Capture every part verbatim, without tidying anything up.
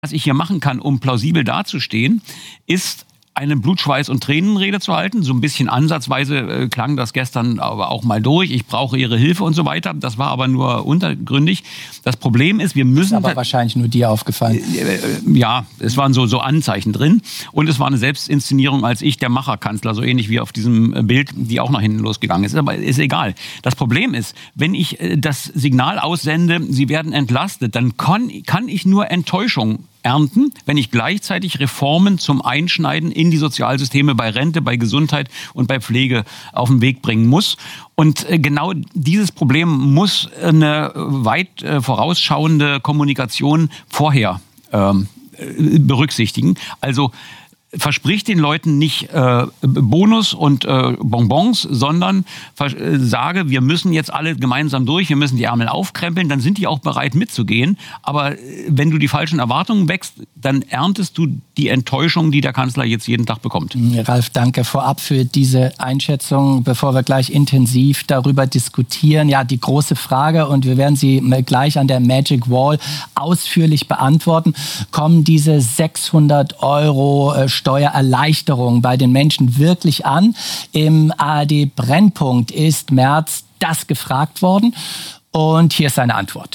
Was ich hier machen kann, um plausibel dazustehen, ist eine Blutschweiß- und Tränenrede zu halten. So ein bisschen ansatzweise äh, klang das gestern aber auch mal durch. Ich brauche Ihre Hilfe und so weiter. Das war aber nur untergründig. Das Problem ist, wir müssen... Das ist aber wahrscheinlich nur dir aufgefallen. Äh, äh, ja, es waren so, so Anzeichen drin. Und es war eine Selbstinszenierung als ich, der Macherkanzler, so ähnlich wie auf diesem Bild, die auch nach hinten losgegangen ist. Aber ist egal. Das Problem ist, wenn ich äh, das Signal aussende, Sie werden entlastet, dann kann, kann ich nur Enttäuschung ernten, wenn ich gleichzeitig Reformen zum Einschneiden in die Sozialsysteme bei Rente, bei Gesundheit und bei Pflege auf den Weg bringen muss. Und genau dieses Problem muss eine weit vorausschauende Kommunikation vorher ähm, berücksichtigen. Also verspricht den Leuten nicht äh, Bonus und äh, Bonbons, sondern äh, sage, wir müssen jetzt alle gemeinsam durch, wir müssen die Ärmel aufkrempeln, dann sind die auch bereit mitzugehen. Aber äh, wenn du die falschen Erwartungen wächst, dann erntest du die Enttäuschung, die der Kanzler jetzt jeden Tag bekommt. Ralf, danke vorab für diese Einschätzung, bevor wir gleich intensiv darüber diskutieren. Ja, die große Frage, und wir werden sie gleich an der Magic Wall ausführlich beantworten. Kommen diese sechshundert Euro äh, Steuererleichterung bei den Menschen wirklich an? Im A R D-Brennpunkt ist Merz das gefragt worden. Und hier ist seine Antwort.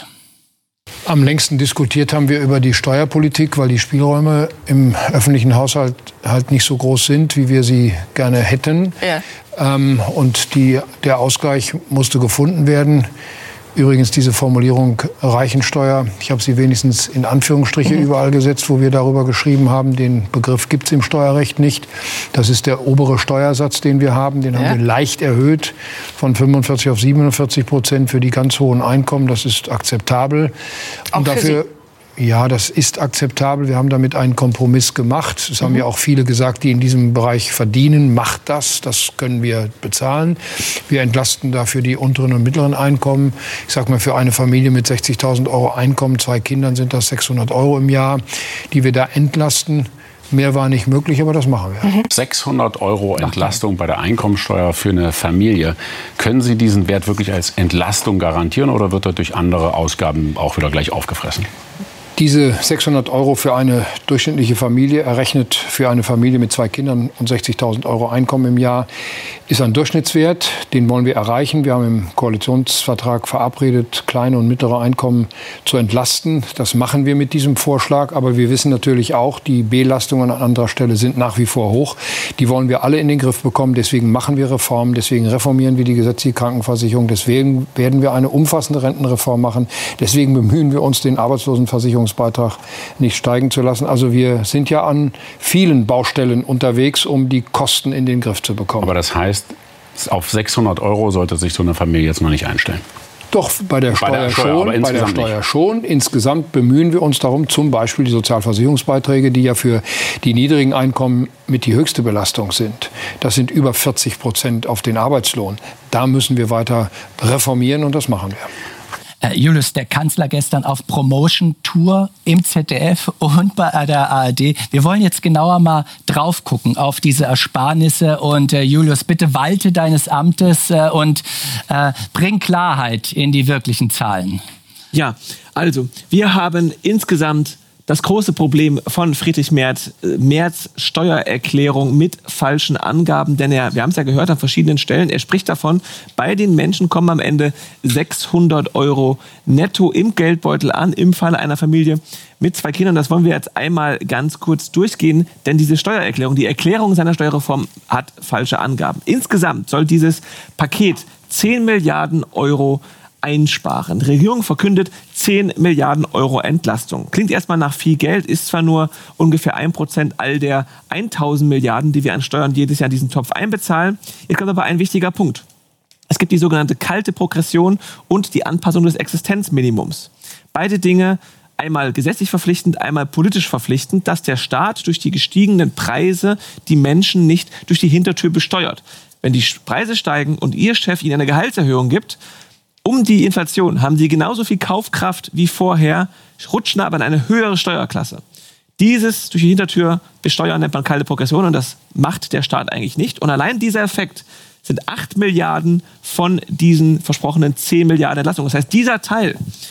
Am längsten diskutiert haben wir über die Steuerpolitik, weil die Spielräume im öffentlichen Haushalt halt nicht so groß sind, wie wir sie gerne hätten. Ja. Ähm, und die, der Ausgleich musste gefunden werden. Übrigens diese Formulierung Reichensteuer, ich habe sie wenigstens in Anführungsstriche mhm. überall gesetzt, wo wir darüber geschrieben haben. Den Begriff gibt es im Steuerrecht nicht. Das ist der obere Steuersatz, den wir haben. Den ja. haben wir leicht erhöht von fünfundvierzig auf siebenundvierzig Prozent für die ganz hohen Einkommen. Das ist akzeptabel. Auch und dafür, für Sie? Ja, das ist akzeptabel. Wir haben damit einen Kompromiss gemacht. Das mhm. haben ja auch viele gesagt, die in diesem Bereich verdienen. Macht das, das können wir bezahlen. Wir entlasten dafür die unteren und mittleren Einkommen. Ich sage mal, für eine Familie mit sechzigtausend Euro Einkommen, zwei Kindern sind das sechshundert Euro im Jahr, die wir da entlasten. Mehr war nicht möglich, aber das machen wir. Mhm. sechshundert Euro Entlastung bei der Einkommensteuer für eine Familie. Können Sie diesen Wert wirklich als Entlastung garantieren oder wird er durch andere Ausgaben auch wieder gleich aufgefressen? Diese sechshundert Euro für eine durchschnittliche Familie, errechnet für eine Familie mit zwei Kindern und sechzigtausend Euro Einkommen im Jahr, ist ein Durchschnittswert. Den wollen wir erreichen. Wir haben im Koalitionsvertrag verabredet, kleine und mittlere Einkommen zu entlasten. Das machen wir mit diesem Vorschlag. Aber wir wissen natürlich auch, die Belastungen an anderer Stelle sind nach wie vor hoch. Die wollen wir alle in den Griff bekommen. Deswegen machen wir Reformen. Deswegen reformieren wir die gesetzliche Krankenversicherung. Deswegen werden wir eine umfassende Rentenreform machen. Deswegen bemühen wir uns, den Arbeitslosenversicherungsbeitrag nicht steigen zu lassen. Also wir sind ja an vielen Baustellen unterwegs, um die Kosten in den Griff zu bekommen. Aber das heißt, auf sechshundert Euro sollte sich so eine Familie jetzt noch nicht einstellen. Doch, bei der Steuer, bei der Steuer schon. Bei der Steuer schon. Insgesamt bemühen wir uns darum, zum Beispiel die Sozialversicherungsbeiträge, die ja für die niedrigen Einkommen mit die höchste Belastung sind. Das sind über vierzig Prozent auf den Arbeitslohn. Da müssen wir weiter reformieren und das machen wir. Julius, der Kanzler gestern auf Promotion-Tour im Z D F und bei der A R D. Wir wollen jetzt genauer mal drauf gucken auf diese Ersparnisse. Und äh, Julius, bitte walte deines Amtes äh, und äh, bring Klarheit in die wirklichen Zahlen. Ja, also wir haben insgesamt das große Problem von Friedrich Merz, Merz Steuererklärung mit falschen Angaben, denn er, wir haben es ja gehört an verschiedenen Stellen, er spricht davon, bei den Menschen kommen am Ende sechshundert Euro netto im Geldbeutel an, im Falle einer Familie mit zwei Kindern. Das wollen wir jetzt einmal ganz kurz durchgehen, denn diese Steuererklärung, die Erklärung seiner Steuerreform hat falsche Angaben. Insgesamt soll dieses Paket zehn Milliarden Euro einsparen. Die Regierung verkündet zehn Milliarden Euro Entlastung. Klingt erstmal nach viel Geld, ist zwar nur ungefähr ein Prozent all der tausend Milliarden, die wir an Steuern jedes Jahr in diesen Topf einbezahlen. Jetzt kommt aber ein wichtiger Punkt. Es gibt die sogenannte kalte Progression und die Anpassung des Existenzminimums. Beide Dinge einmal gesetzlich verpflichtend, einmal politisch verpflichtend, dass der Staat durch die gestiegenen Preise die Menschen nicht durch die Hintertür besteuert. Wenn die Preise steigen und Ihr Chef Ihnen eine Gehaltserhöhung gibt, um die Inflation haben sie genauso viel Kaufkraft wie vorher, rutschen aber in eine höhere Steuerklasse. Dieses durch die Hintertür besteuern nennt man kalte Progression und das macht der Staat eigentlich nicht. Und allein dieser Effekt sind acht Milliarden von diesen versprochenen zehn Milliarden Entlastung. Das heißt, dieser Teil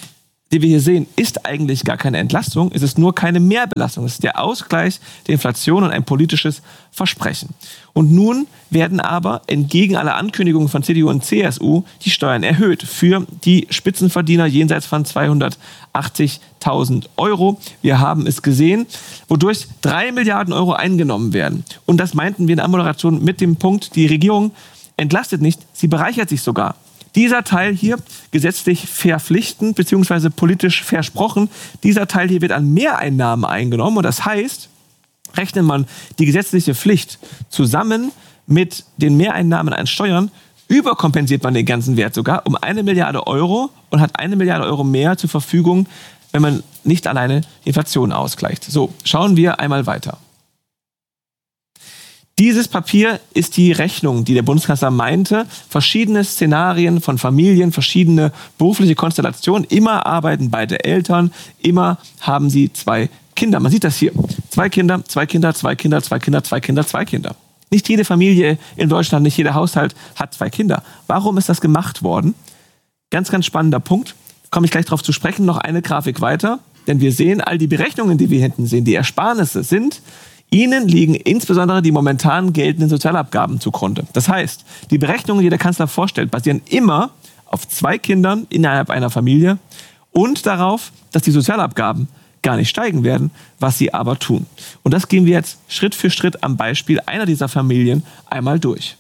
die wir hier sehen, ist eigentlich gar keine Entlastung, es ist nur keine Mehrbelastung. Es ist der Ausgleich der Inflation und ein politisches Versprechen. Und nun werden aber entgegen aller Ankündigungen von C D U und C S U die Steuern erhöht für die Spitzenverdiener jenseits von zweihundertachtzigtausend Euro. Wir haben es gesehen, wodurch drei Milliarden Euro eingenommen werden. Und das meinten wir in der Anmoderation mit dem Punkt, die Regierung entlastet nicht, sie bereichert sich sogar. Dieser Teil hier, gesetzlich verpflichtend bzw. politisch versprochen, dieser Teil hier wird an Mehreinnahmen eingenommen. Und das heißt, rechnet man die gesetzliche Pflicht zusammen mit den Mehreinnahmen an Steuern, überkompensiert man den ganzen Wert sogar um eine Milliarde Euro und hat eine Milliarde Euro mehr zur Verfügung, wenn man nicht alleine die Inflation ausgleicht. So, schauen wir einmal weiter. Dieses Papier ist die Rechnung, die der Bundeskanzler meinte, verschiedene Szenarien von Familien, verschiedene berufliche Konstellationen, immer arbeiten beide Eltern, immer haben sie zwei Kinder. Man sieht das hier. Zwei Kinder, zwei Kinder, zwei Kinder, zwei Kinder, zwei Kinder, zwei Kinder. Nicht jede Familie in Deutschland, nicht jeder Haushalt hat zwei Kinder. Warum ist das gemacht worden? Ganz, ganz spannender Punkt. Komme ich gleich darauf zu sprechen. Noch eine Grafik weiter. Denn wir sehen, all die Berechnungen, die wir hinten sehen, die Ersparnisse sind, Ihnen liegen insbesondere die momentan geltenden Sozialabgaben zugrunde. Das heißt, die Berechnungen, die der Kanzler vorstellt, basieren immer auf zwei Kindern innerhalb einer Familie und darauf, dass die Sozialabgaben gar nicht steigen werden, was sie aber tun. Und das gehen wir jetzt Schritt für Schritt am Beispiel einer dieser Familien einmal durch.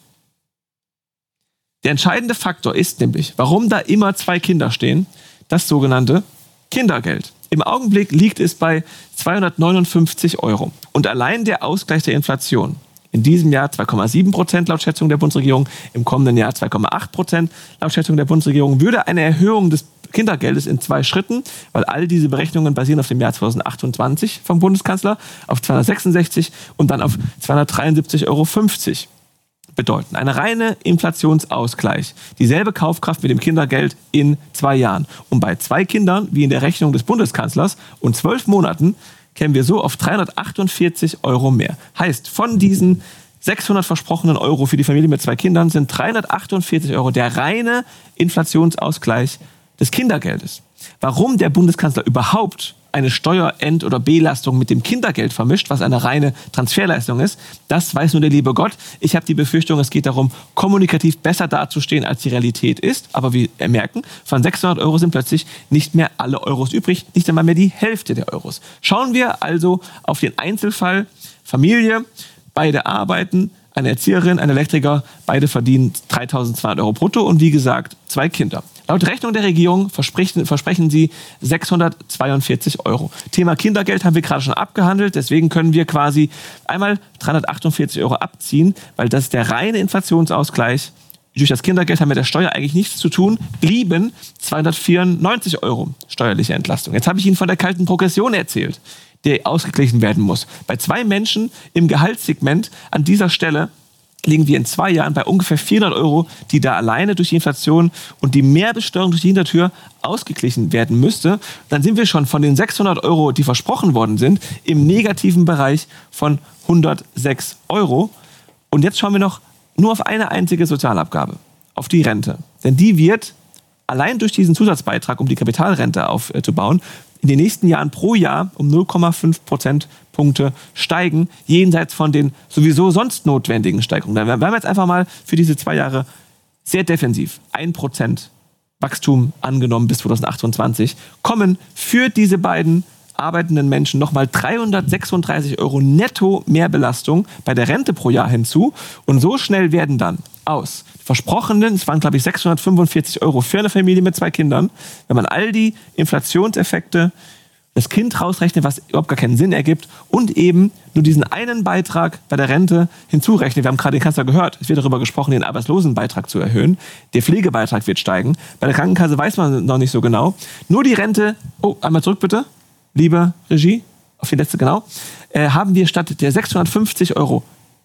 Der entscheidende Faktor ist nämlich, warum da immer zwei Kinder stehen, das sogenannte Kindergeld. Im Augenblick liegt es bei zweihundertneunundfünfzig Euro. Und allein der Ausgleich der Inflation, in diesem Jahr zwei Komma sieben Prozent laut Schätzung der Bundesregierung, im kommenden Jahr zwei Komma acht Prozent laut Schätzung der Bundesregierung, würde eine Erhöhung des Kindergeldes in zwei Schritten, weil all diese Berechnungen basieren auf dem Jahr zweitausendachtundzwanzig vom Bundeskanzler, auf zweihundertsechsundsechzig und dann auf zweihundertdreiundsiebzig Euro fünfzig bedeuten. Eine reine Inflationsausgleich. Dieselbe Kaufkraft mit dem Kindergeld in zwei Jahren. Und bei zwei Kindern, wie in der Rechnung des Bundeskanzlers, und zwölf Monaten, kämen wir so auf dreihundertachtundvierzig Euro mehr. Heißt, von diesen sechshundert versprochenen Euro für die Familie mit zwei Kindern sind dreihundertachtundvierzig Euro der reine Inflationsausgleich des Kindergeldes. Warum der Bundeskanzler überhaupt eine Steuerend- oder Belastung mit dem Kindergeld vermischt, was eine reine Transferleistung ist, das weiß nur der liebe Gott. Ich habe die Befürchtung, es geht darum, kommunikativ besser dazustehen, als die Realität ist. Aber wir merken, von sechshundert Euro sind plötzlich nicht mehr alle Euros übrig, nicht einmal mehr die Hälfte der Euros. Schauen wir also auf den Einzelfall Familie, beide arbeiten, eine Erzieherin, ein Elektriker, beide verdienen dreitausendzweihundert Euro brutto und wie gesagt, zwei Kinder. Laut Rechnung der Regierung versprechen, versprechen sie sechshundertzweiundvierzig Euro. Thema Kindergeld haben wir gerade schon abgehandelt, deswegen können wir quasi einmal dreihundertachtundvierzig Euro abziehen, weil das ist der reine Inflationsausgleich. Durch das Kindergeld haben mit der Steuer eigentlich nichts zu tun, blieben zweihundertvierundneunzig Euro steuerliche Entlastung. Jetzt habe ich Ihnen von der kalten Progression erzählt, die ausgeglichen werden muss. Bei zwei Menschen im Gehaltssegment an dieser Stelle liegen wir in zwei Jahren bei ungefähr vierhundert Euro, die da alleine durch die Inflation und die Mehrbesteuerung durch die Hintertür ausgeglichen werden müsste. Dann sind wir schon von den sechshundert Euro, die versprochen worden sind, im negativen Bereich von hundertsechs Euro. Und jetzt schauen wir noch nur auf eine einzige Sozialabgabe, auf die Rente. Denn die wird allein durch diesen Zusatzbeitrag, um die Kapitalrente aufzubauen, in den nächsten Jahren pro Jahr um null Komma fünf Prozentpunkte steigen, jenseits von den sowieso sonst notwendigen Steigerungen. Wir haben jetzt einfach mal für diese zwei Jahre sehr defensiv ein Prozent Wachstum angenommen bis zweitausendachtundzwanzig, kommen für diese beiden arbeitenden Menschen nochmal dreihundertsechsunddreißig Euro netto Mehrbelastung bei der Rente pro Jahr hinzu. Und so schnell werden dann aus versprochenen, es waren glaube ich sechshundertfünfundvierzig Euro für eine Familie mit zwei Kindern, wenn man all die Inflationseffekte, das Kind rausrechnet, was überhaupt gar keinen Sinn ergibt und eben nur diesen einen Beitrag bei der Rente hinzurechnet. Wir haben gerade den Kanzler gehört, es wird darüber gesprochen, den Arbeitslosenbeitrag zu erhöhen. Der Pflegebeitrag wird steigen. Bei der Krankenkasse weiß man noch nicht so genau. Nur die Rente, oh, einmal zurück bitte, liebe Regie, auf die letzte genau, äh, haben wir statt der sechshundertfünfzig Euro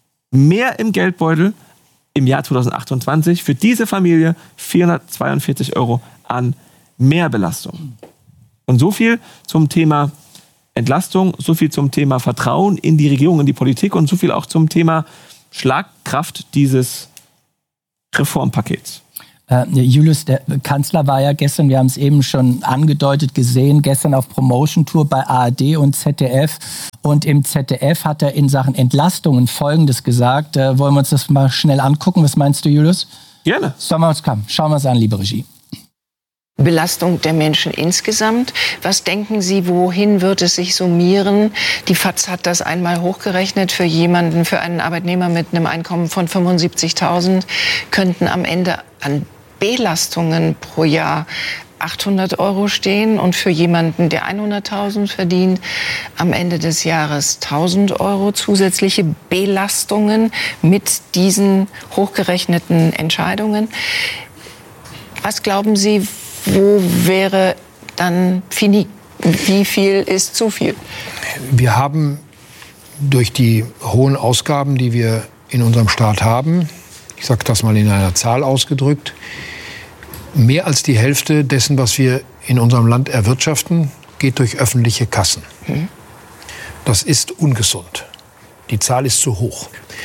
mehr im Geldbeutel im Jahr zweitausendachtundzwanzig für diese Familie vierhundertzweiundvierzig Euro an Mehrbelastung. Und so viel zum Thema Entlastung, so viel zum Thema Vertrauen in die Regierung, in die Politik und so viel auch zum Thema Schlagkraft dieses Reformpakets. Äh, Julius, der Kanzler war ja gestern, wir haben es eben schon angedeutet, gesehen, gestern auf Promotion-Tour bei A R D und Z D F. Und im Z D F hat er in Sachen Entlastungen Folgendes gesagt. Äh, wollen wir uns das mal schnell angucken? Was meinst du, Julius? Gerne. Sollen wir uns kommen? Schauen wir es an, liebe Regie. Belastung der Menschen insgesamt. Was denken Sie, wohin wird es sich summieren? Die F A Z hat das einmal hochgerechnet. Für jemanden, für einen Arbeitnehmer mit einem Einkommen von fünfundsiebzigtausend könnten am Ende an Belastungen pro Jahr achthundert Euro stehen und für jemanden, der hunderttausend verdient, am Ende des Jahres tausend Euro zusätzliche Belastungen mit diesen hochgerechneten Entscheidungen. Was glauben Sie, wo wäre dann fini? Wie viel ist zu viel? Wir haben durch die hohen Ausgaben, die wir in unserem Staat haben, ich sage das mal in einer Zahl ausgedrückt, mehr als die Hälfte dessen, was wir in unserem Land erwirtschaften, geht durch öffentliche Kassen. Mhm. Das ist ungesund. Die Zahl ist zu hoch.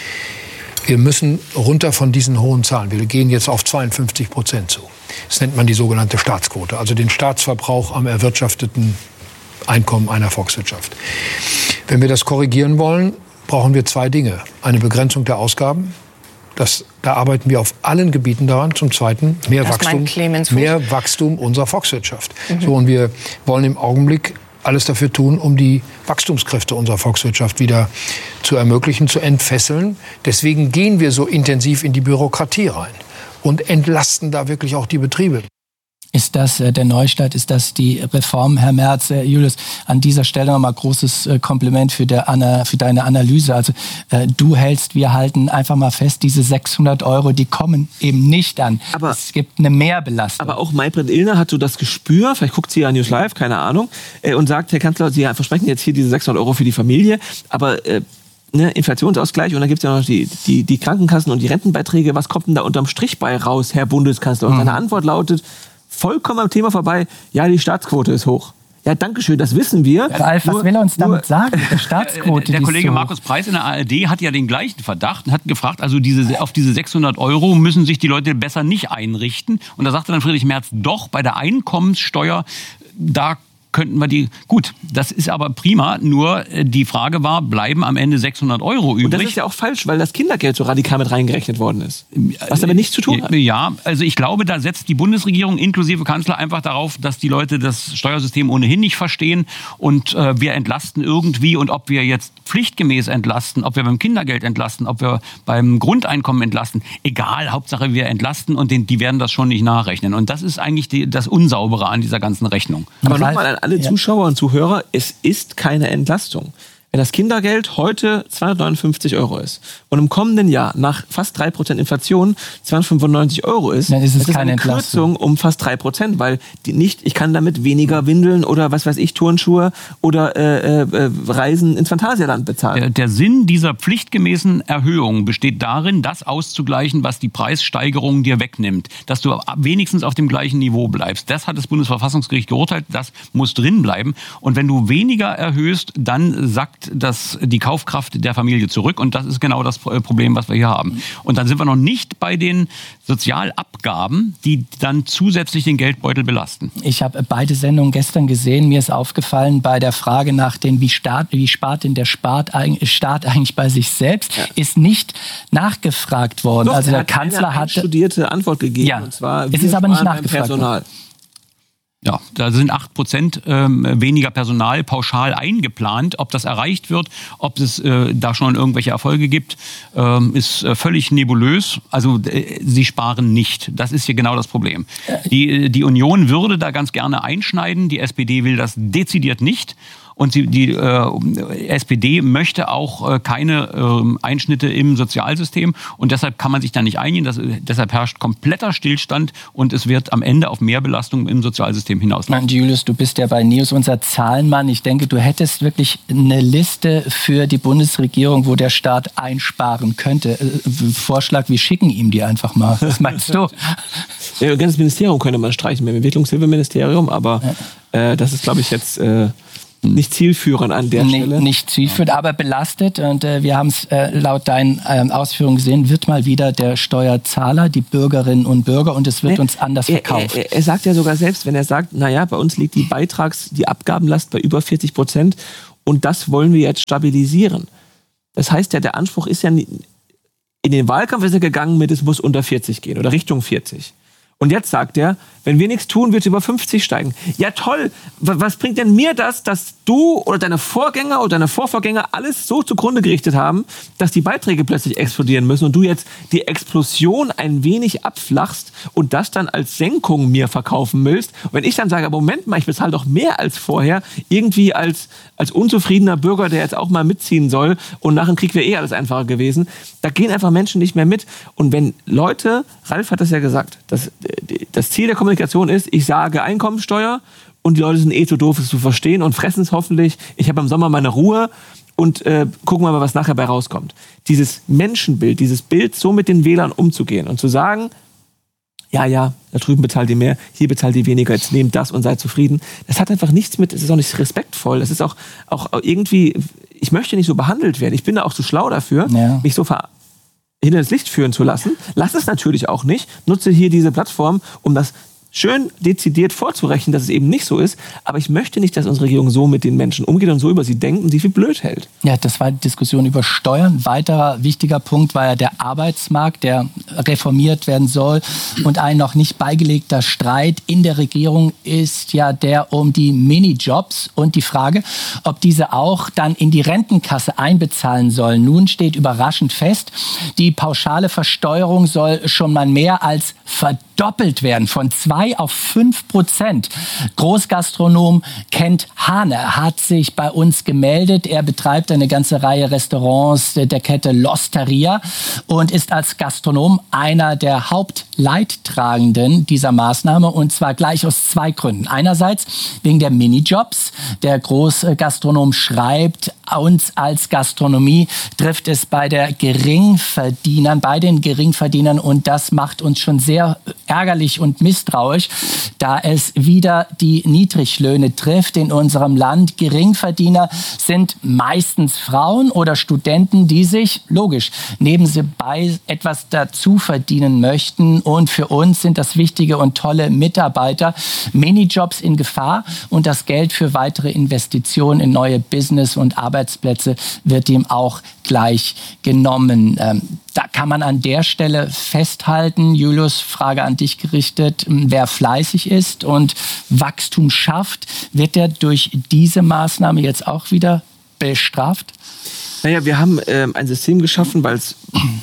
Wir müssen runter von diesen hohen Zahlen. Wir gehen jetzt auf zweiundfünfzig Prozent zu. Das nennt man die sogenannte Staatsquote, also den Staatsverbrauch am erwirtschafteten Einkommen einer Volkswirtschaft. Wenn wir das korrigieren wollen, brauchen wir zwei Dinge. Eine Begrenzung der Ausgaben. Das, da arbeiten wir auf allen Gebieten daran. Zum Zweiten mehr Wachstum, mehr Wachstum unserer Volkswirtschaft. Mhm. So, und wir wollen im Augenblick alles dafür tun, um die Wachstumskräfte unserer Volkswirtschaft wieder zu ermöglichen, zu entfesseln. Deswegen gehen wir so intensiv in die Bürokratie rein und entlasten da wirklich auch die Betriebe. Ist das äh, der Neustart, ist das die Reform, Herr Merz? Äh, Julius, an dieser Stelle nochmal großes äh, Kompliment für, der Ana, für deine Analyse. Also äh, du hältst, wir halten einfach mal fest, diese sechshundert Euro, die kommen eben nicht an. Aber es gibt eine Mehrbelastung. Aber auch Maybrit Illner hat so das Gespür, vielleicht guckt sie ja News Live, keine Ahnung, äh, und sagt, Herr Kanzler, Sie versprechen jetzt hier diese sechshundert Euro für die Familie, aber äh, ne, Inflationsausgleich und dann gibt es ja noch die, die, die Krankenkassen und die Rentenbeiträge. Was kommt denn da unterm Strich bei raus, Herr Bundeskanzler? Und mhm. seine Antwort lautet, vollkommen am Thema vorbei, ja, die Staatsquote ist hoch. Ja, danke schön, das wissen wir. Ralf, was will er uns damit sagen? Die Staatsquote, der die Kollege so Markus Preis in der A R D hat ja den gleichen Verdacht und hat gefragt, also diese, auf diese sechshundert Euro müssen sich die Leute besser nicht einrichten. Und da sagte dann Friedrich Merz, doch, bei der Einkommenssteuer, da könnten wir die, gut, das ist aber prima, nur die Frage war, bleiben am Ende sechshundert Euro übrig? Und das ist ja auch falsch, weil das Kindergeld so radikal mit reingerechnet worden ist. Was damit nichts zu tun hat. Ja, also ich glaube, da setzt die Bundesregierung inklusive Kanzler einfach darauf, dass die Leute das Steuersystem ohnehin nicht verstehen und äh, wir entlasten irgendwie und ob wir jetzt pflichtgemäß entlasten, ob wir beim Kindergeld entlasten, ob wir beim Grundeinkommen entlasten, egal, Hauptsache wir entlasten und den, die werden das schon nicht nachrechnen. Und das ist eigentlich die, das Unsaubere an dieser ganzen Rechnung. Aber nochmal an alle Zuschauer und Zuhörer, es ist keine Entlastung. Wenn das Kindergeld heute zweihundertneunundfünfzig Euro ist und im kommenden Jahr nach fast drei Prozent Inflation zweihundertfünfundneunzig Euro ist, dann ist es das ist keine eine Entlastung. Kürzung um fast drei Prozent, weil die nicht, ich kann damit weniger Windeln oder was weiß ich, Turnschuhe oder äh, äh, Reisen ins Phantasialand bezahlen. Der, der Sinn dieser pflichtgemäßen Erhöhung besteht darin, das auszugleichen, was die Preissteigerung dir wegnimmt. Dass du wenigstens auf dem gleichen Niveau bleibst. Das hat das Bundesverfassungsgericht geurteilt, das muss drin bleiben. Und wenn du weniger erhöhst, dann sackt das, die Kaufkraft der Familie zurück. Und das ist genau das Problem, was wir hier haben. Und dann sind wir noch nicht bei den Sozialabgaben, die dann zusätzlich den Geldbeutel belasten. Ich habe beide Sendungen gestern gesehen. Mir ist aufgefallen bei der Frage nach den, wie, Staat, wie spart denn der Staat, Staat eigentlich bei sich selbst, ja. ist nicht nachgefragt worden. Doch, also der hat Kanzler eine hat studierte Antwort gegeben. Ja, und zwar, es ist aber nicht nachgefragt Personal. worden. Ja, da sind acht Prozent ähm, weniger Personal pauschal eingeplant. Ob das erreicht wird, ob es äh, da schon irgendwelche Erfolge gibt, ähm, ist äh, völlig nebulös. Also äh, sie sparen nicht. Das ist hier genau das Problem. Die, die Union würde da ganz gerne einschneiden. Die S P D will das dezidiert nicht. Und die, die äh, S P D möchte auch äh, keine äh, Einschnitte im Sozialsystem. Und deshalb kann man sich da nicht einigen. Das, deshalb herrscht kompletter Stillstand und es wird am Ende auf mehr Belastung im Sozialsystem hinauslaufen. Julius, du bist ja bei News unser Zahlenmann. Ich denke, du hättest wirklich eine Liste für die Bundesregierung, wo der Staat einsparen könnte. Äh, Vorschlag, wir schicken ihm die einfach mal. Was meinst du? Ja, ein ganzes Ministerium könnte man streichen, mit dem Entwicklungshilfeministerium. Aber äh, das ist, glaube ich, jetzt... Äh nicht zielführend an der nee, Stelle. Nicht zielführend, aber belastet. Und äh, wir haben es äh, laut deinen äh, Ausführungen gesehen, wird mal wieder der Steuerzahler, die Bürgerinnen und Bürger, und es wird nee, uns anders er, verkauft. Er, er, er sagt ja sogar selbst, wenn er sagt, naja, bei uns liegt die Beitrags-, die Abgabenlast bei über vierzig Prozent und das wollen wir jetzt stabilisieren. Das heißt ja, der Anspruch ist ja, in den Wahlkampf ist er gegangen mit, es muss unter vierzig gehen oder Richtung vierzig. Und jetzt sagt er, wenn wir nichts tun, wird es über fünfzig steigen. Ja toll, was bringt denn mir das, dass du oder deine Vorgänger oder deine Vorvorgänger alles so zugrunde gerichtet haben, dass die Beiträge plötzlich explodieren müssen und du jetzt die Explosion ein wenig abflachst und das dann als Senkung mir verkaufen willst. Und wenn ich dann sage, Moment mal, ich bezahle doch mehr als vorher, irgendwie als, als unzufriedener Bürger, der jetzt auch mal mitziehen soll und nach dem Krieg wäre eh alles einfacher gewesen, da gehen einfach Menschen nicht mehr mit. Und wenn Leute, Ralf hat das ja gesagt, dass das Ziel der Kommunikation ist, ich sage Einkommensteuer und die Leute sind eh zu doof, es zu verstehen und fressen es hoffentlich. Ich habe im Sommer meine Ruhe und äh, gucken wir mal, was nachher bei rauskommt. Dieses Menschenbild, dieses Bild, so mit den Wählern umzugehen und zu sagen, ja, ja, da drüben bezahlt ihr mehr, hier bezahlt ihr weniger, jetzt nehmt das und seid zufrieden. Das hat einfach nichts mit, es ist auch nicht respektvoll, das ist auch, auch irgendwie, ich möchte nicht so behandelt werden. Ich bin da auch zu schlau dafür, ja. mich so ver hinter das Licht führen zu lassen. Lass es natürlich auch nicht. Nutze hier diese Plattform, um das schön dezidiert vorzurechnen, dass es eben nicht so ist. Aber ich möchte nicht, dass unsere Regierung so mit den Menschen umgeht und so über sie denkt und sie für blöd hält. Ja, das war die Diskussion über Steuern. Weiterer wichtiger Punkt war ja der Arbeitsmarkt, der reformiert werden soll. Und ein noch nicht beigelegter Streit in der Regierung ist ja der um die Minijobs und die Frage, ob diese auch dann in die Rentenkasse einbezahlen sollen. Nun steht überraschend fest, die pauschale Versteuerung soll schon mal mehr als verdoppelt werden, von zwei auf fünf Prozent. Großgastronom Kent Hane hat sich bei uns gemeldet. Er betreibt eine ganze Reihe Restaurants der Kette L'Osteria und ist als Gastronom einer der Hauptleidtragenden dieser Maßnahme, und zwar gleich aus zwei Gründen. Einerseits wegen der Minijobs. Der Großgastronom schreibt, uns als Gastronomie trifft es bei der Geringverdienern, bei den Geringverdienern, und das macht uns schon sehr ärgerlich und misstrauisch, da es wieder die Niedriglöhne trifft in unserem Land. Geringverdiener sind meistens Frauen oder Studenten, die sich, logisch, nebenbei etwas dazu verdienen möchten. Und für uns sind das wichtige und tolle Mitarbeiter. Minijobs in Gefahr und das Geld für weitere Investitionen in neue Business- und Arbeitsplätze wird ihm auch gleich genommen. Ähm, da kann man an der Stelle festhalten, Julius, Frage an dich gerichtet, wer fleißig ist und Wachstum schafft, wird der durch diese Maßnahme jetzt auch wieder bestraft? Naja, wir haben ähm, ein System geschaffen, weil es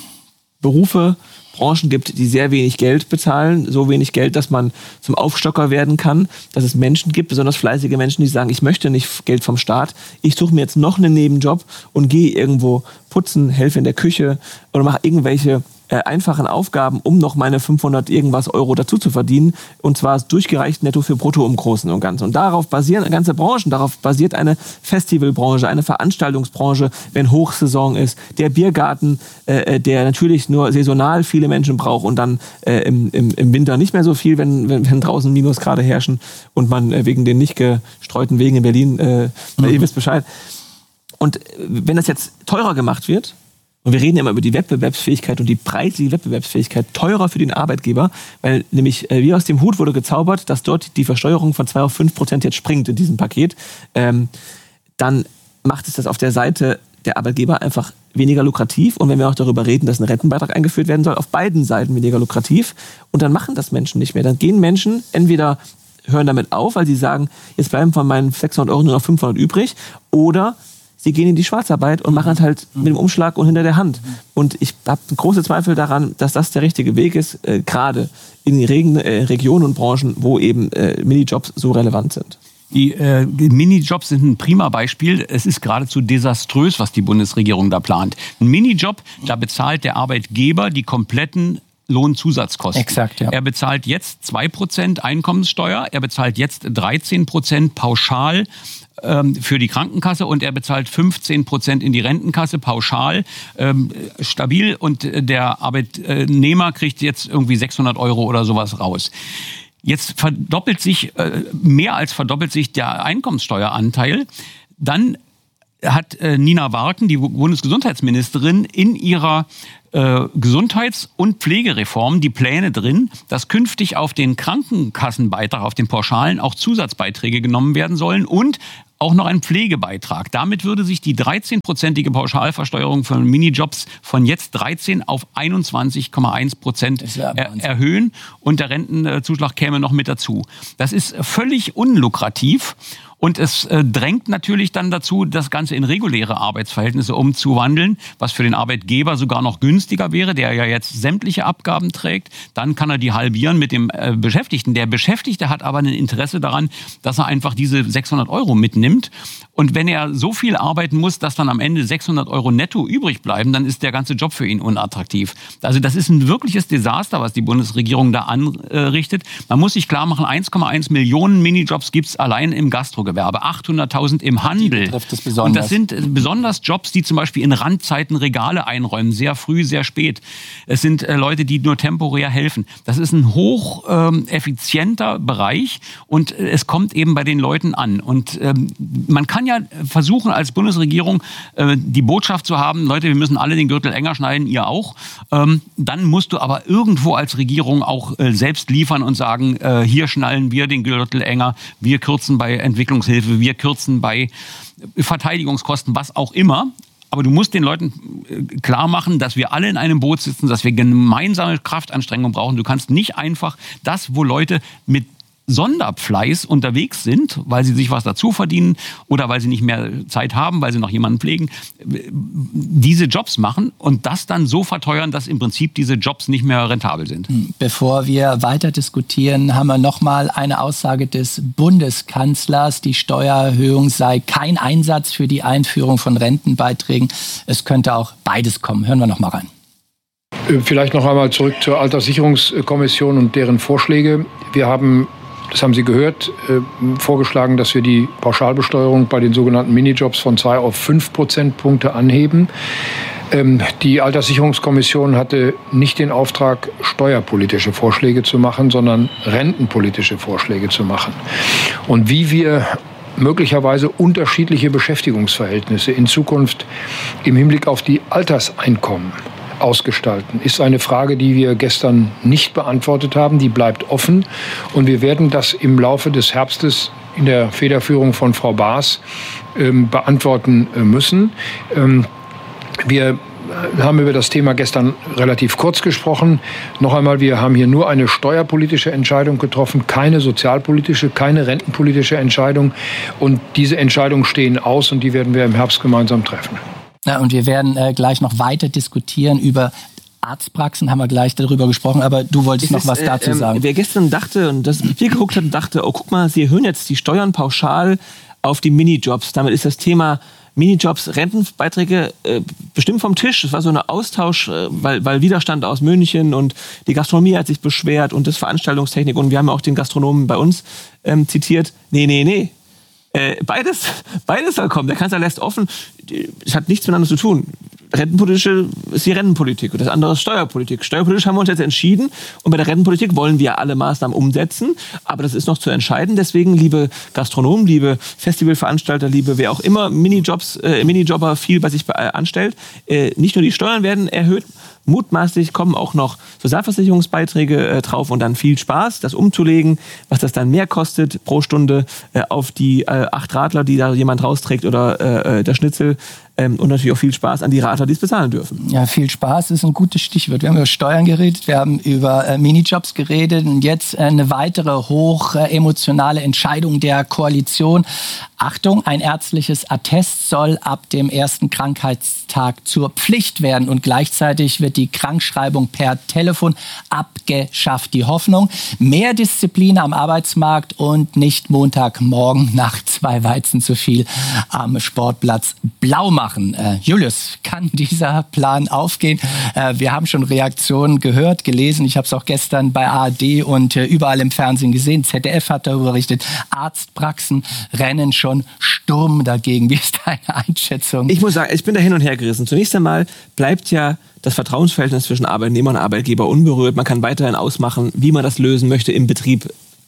Berufe, Branchen gibt, die sehr wenig Geld bezahlen, so wenig Geld, dass man zum Aufstocker werden kann, dass es Menschen gibt, besonders fleißige Menschen, die sagen, ich möchte nicht Geld vom Staat, ich suche mir jetzt noch einen Nebenjob und gehe irgendwo putzen, helfe in der Küche oder mache irgendwelche äh, einfachen Aufgaben, um noch meine fünfhundert irgendwas Euro dazu zu verdienen, und zwar durchgereicht netto für brutto im Großen und Ganzen. Und darauf basieren ganze Branchen, darauf basiert eine Festivalbranche, eine Veranstaltungsbranche, wenn Hochsaison ist, der Biergarten, äh, der natürlich nur saisonal viele Menschen braucht und dann äh, im, im, im Winter nicht mehr so viel, wenn, wenn, wenn draußen Minusgrade herrschen und man äh, wegen den nicht gestreuten Wegen in Berlin, äh, mhm. ihr wisst Bescheid. Und wenn das jetzt teurer gemacht wird, und wir reden immer über die Wettbewerbsfähigkeit und die breite Wettbewerbsfähigkeit, teurer für den Arbeitgeber, weil nämlich äh, wie aus dem Hut wurde gezaubert, dass dort die Versteuerung von zwei auf fünf Prozent jetzt springt in diesem Paket, ähm, dann macht es das auf der Seite der Arbeitgeber einfach weniger lukrativ. Und wenn wir auch darüber reden, dass ein Rentenbeitrag eingeführt werden soll, auf beiden Seiten weniger lukrativ. Und dann machen das Menschen nicht mehr. Dann gehen Menschen entweder hören damit auf, weil sie sagen, jetzt bleiben von meinen sechshundert Euro nur noch fünfhundert übrig, oder sie gehen in die Schwarzarbeit und machen halt mit dem Umschlag und hinter der Hand. Und ich habe große Zweifel daran, dass das der richtige Weg ist, äh, gerade in Regen, äh, Regionen und Branchen, wo eben äh, Minijobs so relevant sind. Die äh, Minijobs sind ein prima Beispiel. Es ist geradezu desaströs, was die Bundesregierung da plant. Ein Minijob, da bezahlt der Arbeitgeber die kompletten Lohnzusatzkosten. Exakt, ja. Er bezahlt jetzt zwei Prozent Einkommenssteuer, er bezahlt jetzt dreizehn Prozent pauschal ähm, für die Krankenkasse und er bezahlt fünfzehn Prozent in die Rentenkasse pauschal, ähm, stabil, und der Arbeitnehmer kriegt jetzt irgendwie sechshundert Euro oder sowas raus. Jetzt verdoppelt sich, äh, mehr als verdoppelt sich der Einkommenssteueranteil. Dann hat äh, Nina Warken, die Bundesgesundheitsministerin, in ihrer äh, Gesundheits- und Pflegereform die Pläne drin, dass künftig auf den Krankenkassenbeitrag, auf den Pauschalen auch Zusatzbeiträge genommen werden sollen und auch noch ein Pflegebeitrag. Damit würde sich die dreizehnprozentige Pauschalversteuerung von Minijobs von jetzt dreizehn auf einundzwanzig Komma eins Prozent er- erhöhen und der Rentenzuschlag käme noch mit dazu. Das ist völlig unlukrativ. Und es äh, drängt natürlich dann dazu, das Ganze in reguläre Arbeitsverhältnisse umzuwandeln, was für den Arbeitgeber sogar noch günstiger wäre, der ja jetzt sämtliche Abgaben trägt. Dann kann er die halbieren mit dem äh, Beschäftigten. Der Beschäftigte hat aber ein Interesse daran, dass er einfach diese sechshundert Euro mitnimmt. Und wenn er so viel arbeiten muss, dass dann am Ende sechshundert Euro netto übrig bleiben, dann ist der ganze Job für ihn unattraktiv. Also das ist ein wirkliches Desaster, was die Bundesregierung da anrichtet. Man muss sich klar machen, eins Komma eins Millionen Minijobs gibt es allein im Gastrogewerbe, achthunderttausend im Handel. Das Und das sind besonders Jobs, die zum Beispiel in Randzeiten Regale einräumen, sehr früh, sehr spät. Es sind äh, Leute, die nur temporär helfen. Das ist ein hoch ähm, effizienter Bereich und äh, es kommt eben bei den Leuten an. Und ähm, man kann ja versuchen, als Bundesregierung äh, die Botschaft zu haben, Leute, wir müssen alle den Gürtel enger schneiden, ihr auch. Ähm, dann musst du aber irgendwo als Regierung auch äh, selbst liefern und sagen, äh, hier schnallen wir den Gürtel enger, wir kürzen bei Entwicklungshilfe, wir kürzen bei Verteidigungskosten, was auch immer. Aber du musst den Leuten klar machen, dass wir alle in einem Boot sitzen, dass wir gemeinsame Kraftanstrengung brauchen. Du kannst nicht einfach das, wo Leute mit Sonderfleiß unterwegs sind, weil sie sich was dazu verdienen oder weil sie nicht mehr Zeit haben, weil sie noch jemanden pflegen, diese Jobs machen und das dann so verteuern, dass im Prinzip diese Jobs nicht mehr rentabel sind. Bevor wir weiter diskutieren, haben wir noch mal eine Aussage des Bundeskanzlers, die Steuererhöhung sei kein Einsatz für die Einführung von Rentenbeiträgen. Es könnte auch beides kommen. Hören wir noch mal rein. Vielleicht noch einmal zurück zur Alterssicherungskommission und deren Vorschläge. Wir haben, das haben Sie gehört, äh, vorgeschlagen, dass wir die Pauschalbesteuerung bei den sogenannten Minijobs von zwei auf fünf Prozentpunkte anheben. Ähm, die Alterssicherungskommission hatte nicht den Auftrag, steuerpolitische Vorschläge zu machen, sondern rentenpolitische Vorschläge zu machen. Und wie wir möglicherweise unterschiedliche Beschäftigungsverhältnisse in Zukunft im Hinblick auf die Alterseinkommen ausgestalten, ist eine Frage, die wir gestern nicht beantwortet haben. Die bleibt offen und wir werden das im Laufe des Herbstes in der Federführung von Frau Baas ähm, beantworten äh, müssen. Ähm, wir haben über das Thema gestern relativ kurz gesprochen. Noch einmal, wir haben hier nur eine steuerpolitische Entscheidung getroffen, keine sozialpolitische, keine rentenpolitische Entscheidung. Und diese Entscheidungen stehen aus und die werden wir im Herbst gemeinsam treffen. Ja, und wir werden äh, gleich noch weiter diskutieren über Arztpraxen, haben wir gleich darüber gesprochen, aber du wolltest noch ist, was dazu äh, sagen. Wer gestern dachte und das Papier geguckt hat und dachte, oh guck mal, sie erhöhen jetzt die Steuern pauschal auf die Minijobs. Damit ist das Thema Minijobs, Rentenbeiträge äh, bestimmt vom Tisch. Das war so ein Austausch, äh, weil, weil Widerstand aus München und die Gastronomie hat sich beschwert und das Veranstaltungstechnik und wir haben auch den Gastronomen bei uns ähm, zitiert. Nee, nee, nee. Äh, beides, beides soll kommen. Der Kanzler lässt offen, es hat nichts miteinander zu tun. Rentenpolitische ist die Rentenpolitik und das andere ist Steuerpolitik. Steuerpolitisch haben wir uns jetzt entschieden und bei der Rentenpolitik wollen wir alle Maßnahmen umsetzen, aber das ist noch zu entscheiden. Deswegen, liebe Gastronomen, liebe Festivalveranstalter, liebe wer auch immer Minijobs, äh, Minijobber viel bei sich äh, anstellt, äh, nicht nur die Steuern werden erhöht, mutmaßlich kommen auch noch Sozialversicherungsbeiträge äh, drauf und dann viel Spaß, das umzulegen, was das dann mehr kostet pro Stunde äh, auf die äh, acht Radler, die da jemand rausträgt oder äh, der Schnitzel. Ähm, und natürlich auch viel Spaß an die Radler, die es bezahlen dürfen. Ja, viel Spaß ist ein gutes Stichwort. Wir haben über Steuern geredet, wir haben über äh, Minijobs geredet und jetzt äh, eine weitere hoch äh, emotionale Entscheidung der Koalition. Achtung, ein ärztliches Attest soll ab dem ersten Krankheitstag zur Pflicht werden und gleichzeitig wird die Krankschreibung per Telefon abgeschafft. Die Hoffnung, mehr Disziplin am Arbeitsmarkt und nicht Montagmorgen nach zwei Weizen zu viel am Sportplatz blau machen. Äh, Julius, kann dieser Plan aufgehen? Äh, wir haben schon Reaktionen gehört, gelesen. Ich habe es auch gestern bei A R D und äh, überall im Fernsehen gesehen. Z D F hat darüber berichtet. Arztpraxen rennen schon Sturm dagegen. Wie ist deine Einschätzung? Ich muss sagen, ich bin da hin und her gerissen. Zunächst einmal bleibt ja das Vertrauensverhältnis zwischen Arbeitnehmer und Arbeitgeber unberührt. Man kann weiterhin ausmachen, wie man das lösen möchte im Betrieb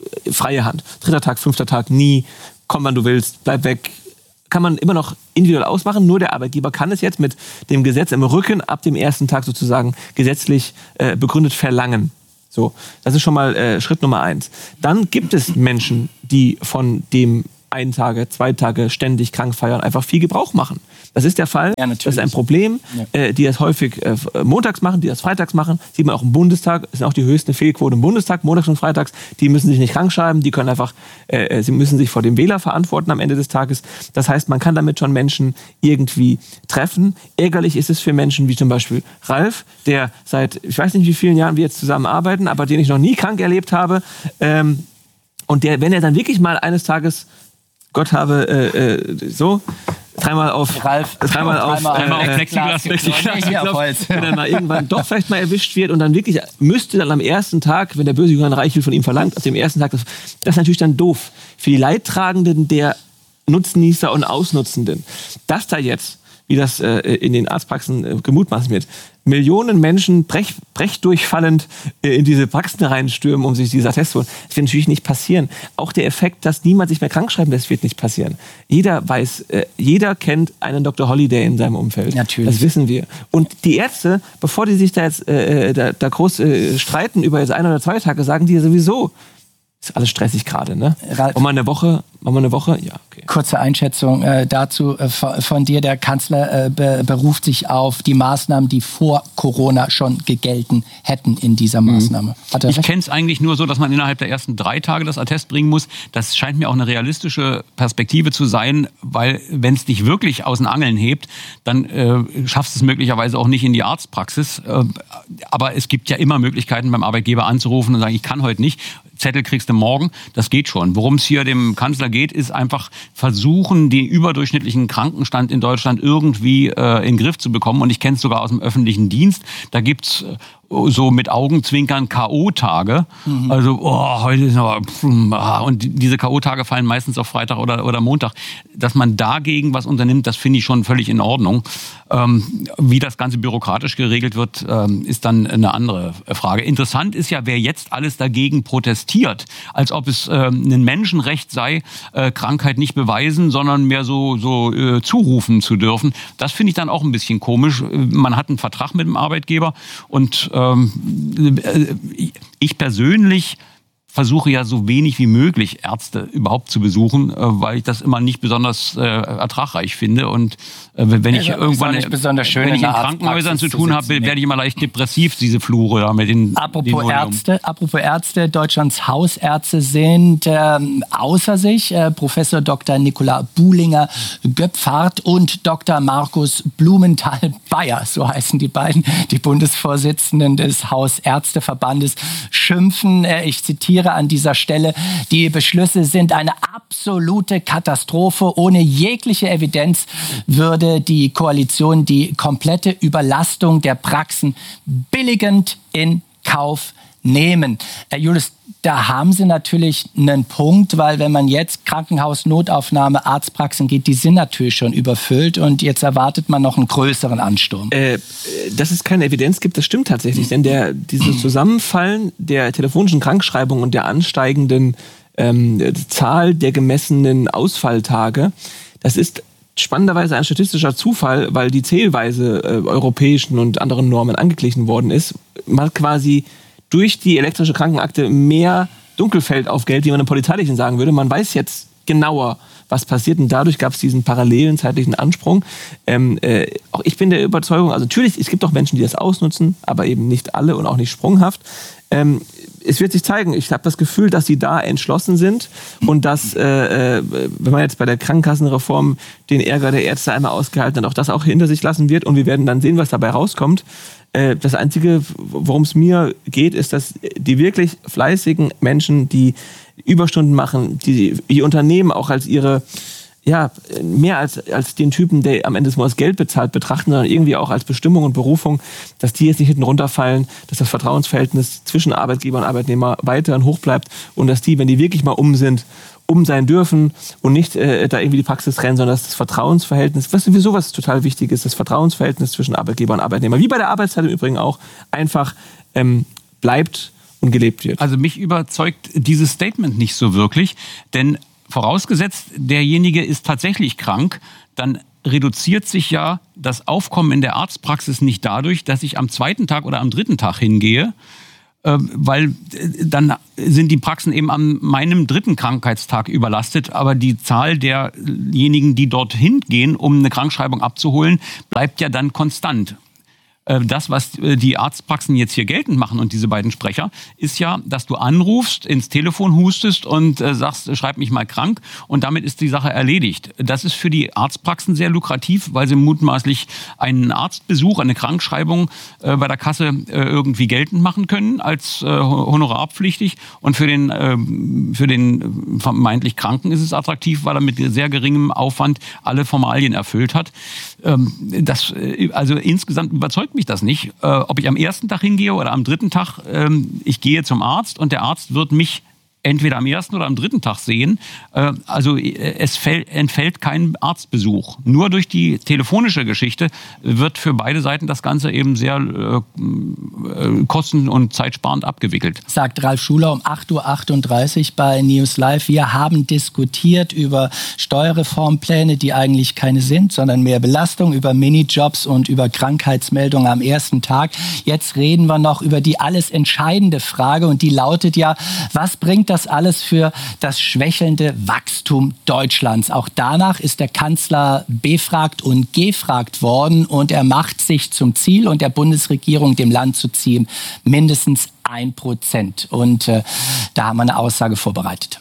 freie Hand. Dritter Tag, fünfter Tag, nie, komm wann du willst, bleib weg. Kann man immer noch individuell ausmachen, nur der Arbeitgeber kann es jetzt mit dem Gesetz im Rücken ab dem ersten Tag sozusagen gesetzlich äh, begründet verlangen. So, das ist schon mal äh, Schritt Nummer eins. Dann gibt es Menschen, die von dem ein Tage, zwei Tage ständig krank feiern, einfach viel Gebrauch machen. Das ist der Fall. Ja, das ist ein Problem, ja. äh, die das häufig äh, montags machen, die das freitags machen. Sieht man auch im Bundestag, es sind auch die höchsten Fehlquoten im Bundestag, montags und freitags. Die müssen sich nicht krank schreiben, die können einfach, äh, sie müssen sich vor dem Wähler verantworten am Ende des Tages. Das heißt, man kann damit schon Menschen irgendwie treffen. Ärgerlich ist es für Menschen wie zum Beispiel Ralf, der seit, ich weiß nicht wie vielen Jahren wir jetzt zusammenarbeiten, aber den ich noch nie krank erlebt habe. Ähm, und der, wenn er dann wirklich mal eines Tages, Gott habe, äh, äh, so, dreimal auf, Ralf, dreimal auf, dreimal äh, auf Plexiglas, Plexiglas, Plexiglas wenn er mal irgendwann doch vielleicht mal erwischt wird und dann wirklich müsste dann am ersten Tag, wenn der böse Johann Reichel von ihm verlangt, auf dem ersten Tag, das, das ist natürlich dann doof. Für die Leidtragenden der Nutznießer und Ausnutzenden. Dass da jetzt, wie das äh, in den Arztpraxen äh, gemutmaßt wird, Millionen Menschen brech, brechdurchfallend äh, in diese Praxen reinstürmen, um sich dieser Test zu holen. Das wird natürlich nicht passieren. Auch der Effekt, dass niemand sich mehr krank schreiben lässt, wird nicht passieren. Jeder weiß, äh, jeder kennt einen Doktor Holiday in seinem Umfeld. Natürlich. Das wissen wir. Und die Ärzte, bevor die sich da jetzt äh, da, da groß äh, streiten über jetzt ein oder zwei Tage, sagen die ja sowieso, ist alles stressig gerade, ne? Und mal eine Woche, mal eine Woche, ja, okay. Kurze Einschätzung äh, dazu äh, von, von dir. Der Kanzler äh, be, beruft sich auf die Maßnahmen, die vor Corona schon gegelten hätten in dieser Maßnahme. Mhm. Hat er ich kenne es eigentlich nur so, dass man innerhalb der ersten drei Tage das Attest bringen muss. Das scheint mir auch eine realistische Perspektive zu sein, weil wenn es dich wirklich aus den Angeln hebt, dann äh, schaffst du es möglicherweise auch nicht in die Arztpraxis. Äh, aber es gibt ja immer Möglichkeiten beim Arbeitgeber anzurufen und sagen, ich kann heute nicht. Zettel kriegst du morgen, das geht schon. Worum es hier dem Kanzler geht, ist einfach versuchen, den überdurchschnittlichen Krankenstand in Deutschland irgendwie äh, in den Griff zu bekommen. Und ich kenne es sogar aus dem öffentlichen Dienst. Da gibt's äh, so mit Augenzwinkern K O-Tage. Mhm. Also, oh, heute ist aber... Und diese K O-Tage fallen meistens auf Freitag oder, oder Montag. Dass man dagegen was unternimmt, das finde ich schon völlig in Ordnung. Ähm, wie das Ganze bürokratisch geregelt wird, ähm, ist dann eine andere Frage. Interessant ist ja, wer jetzt alles dagegen protestiert, als ob es ähm, ein Menschenrecht sei, äh, Krankheit nicht beweisen, sondern mehr so, so äh, zurufen zu dürfen. Das finde ich dann auch ein bisschen komisch. Man hat einen Vertrag mit dem Arbeitgeber und ähm, ich persönlich versuche ja so wenig wie möglich Ärzte überhaupt zu besuchen, weil ich das immer nicht besonders äh, ertragreich finde. Und äh, wenn ich ja, irgendwann, besonders schön wenn ich in, in Krankenhäusern zu tun habe, werde ich immer leicht depressiv, diese Flure da mit den Apropos den Ärzte, apropos Ärzte, Deutschlands Hausärzte sind ähm, außer sich. Äh, Professor Doktor Nicola Buhlinger-Göpfhardt und Doktor Markus Blumenthal-Bayer, so heißen die beiden, die Bundesvorsitzenden des Hausärzteverbandes, schimpfen, äh, ich zitiere an dieser Stelle, die Beschlüsse sind eine absolute Katastrophe. Ohne jegliche Evidenz würde die Koalition die komplette Überlastung der Praxen billigend in Kauf nehmen. Herr Julius, da haben Sie natürlich einen Punkt, weil wenn man jetzt Krankenhaus, Notaufnahme, Arztpraxen geht, die sind natürlich schon überfüllt und jetzt erwartet man noch einen größeren Ansturm. Äh, dass es keine Evidenz gibt, das stimmt tatsächlich, denn der, dieses Zusammenfallen der telefonischen Krankschreibung und der ansteigenden ähm, Zahl der gemessenen Ausfalltage, das ist spannenderweise ein statistischer Zufall, weil die Zählweise äh, europäischen und anderen Normen angeglichen worden ist. Man hat quasi durch die elektrische Krankenakte mehr Dunkelfeld auf Geld, wie man im Polizeilichen sagen würde. Man weiß jetzt genauer, was passiert und dadurch gab es diesen parallelen zeitlichen Ansprung. Ähm, äh, auch ich bin der Überzeugung, also natürlich, es gibt auch Menschen, die das ausnutzen, aber eben nicht alle und auch nicht sprunghaft. Ähm, es wird sich zeigen, ich habe das Gefühl, dass sie da entschlossen sind und dass, äh, wenn man jetzt bei der Krankenkassenreform den Ärger der Ärzte einmal ausgehalten hat, auch das auch hinter sich lassen wird und wir werden dann sehen, was dabei rauskommt. Äh, das Einzige, worum es mir geht, ist, dass die wirklich fleißigen Menschen, die Überstunden machen, die ihr Unternehmen auch als ihre, ja, mehr als, als den Typen, der am Ende des Monats Geld bezahlt, betrachten, sondern irgendwie auch als Bestimmung und Berufung, dass die jetzt nicht hinten runterfallen, dass das Vertrauensverhältnis zwischen Arbeitgeber und Arbeitnehmer weiterhin hoch bleibt und dass die, wenn die wirklich mal um sind, um sein dürfen und nicht äh, da irgendwie die Praxis trennen, sondern dass das Vertrauensverhältnis, was sowieso was total wichtig ist, das Vertrauensverhältnis zwischen Arbeitgeber und Arbeitnehmer, wie bei der Arbeitszeit im Übrigen auch, einfach ähm, bleibt und gelebt wird. Also mich überzeugt dieses Statement nicht so wirklich, denn vorausgesetzt, derjenige ist tatsächlich krank, dann reduziert sich ja das Aufkommen in der Arztpraxis nicht dadurch, dass ich am zweiten Tag oder am dritten Tag hingehe, weil dann sind die Praxen eben an meinem dritten Krankheitstag überlastet. Aber die Zahl derjenigen, die dorthin gehen, um eine Krankschreibung abzuholen, bleibt ja dann konstant. Das, was die Arztpraxen jetzt hier geltend machen und diese beiden Sprecher, ist ja, dass du anrufst, ins Telefon hustest und äh, sagst, schreib mich mal krank und damit ist die Sache erledigt. Das ist für die Arztpraxen sehr lukrativ, weil sie mutmaßlich einen Arztbesuch, eine Krankschreibung äh, bei der Kasse äh, irgendwie geltend machen können als äh, honorarpflichtig und für den, äh, für den vermeintlich Kranken ist es attraktiv, weil er mit sehr geringem Aufwand alle Formalien erfüllt hat. Ähm, das, äh, also insgesamt überzeugt mich das nicht, äh, ob ich am ersten Tag hingehe oder am dritten Tag. Ähm, ich gehe zum Arzt und der Arzt wird mich entweder am ersten oder am dritten Tag sehen. Äh, also es fäll, entfällt kein Arztbesuch. Nur durch die telefonische Geschichte wird für beide Seiten das Ganze eben sehr äh, kosten- und zeitsparend abgewickelt. Sagt Ralf Schuler um acht Uhr achtunddreißig bei News Live. Wir haben diskutiert über Steuerreformpläne, die eigentlich keine sind, sondern mehr Belastung, über Minijobs und über Krankheitsmeldungen am ersten Tag. Jetzt reden wir noch über die alles entscheidende Frage und die lautet ja, was bringt das alles für das schwächelnde Wachstum Deutschlands? Auch danach ist der Kanzler befragt und gefragt worden und er macht sich zum Ziel und der Bundesregierung dem Land zu ziehen mindestens ein Prozent. Und äh, da haben wir eine Aussage vorbereitet.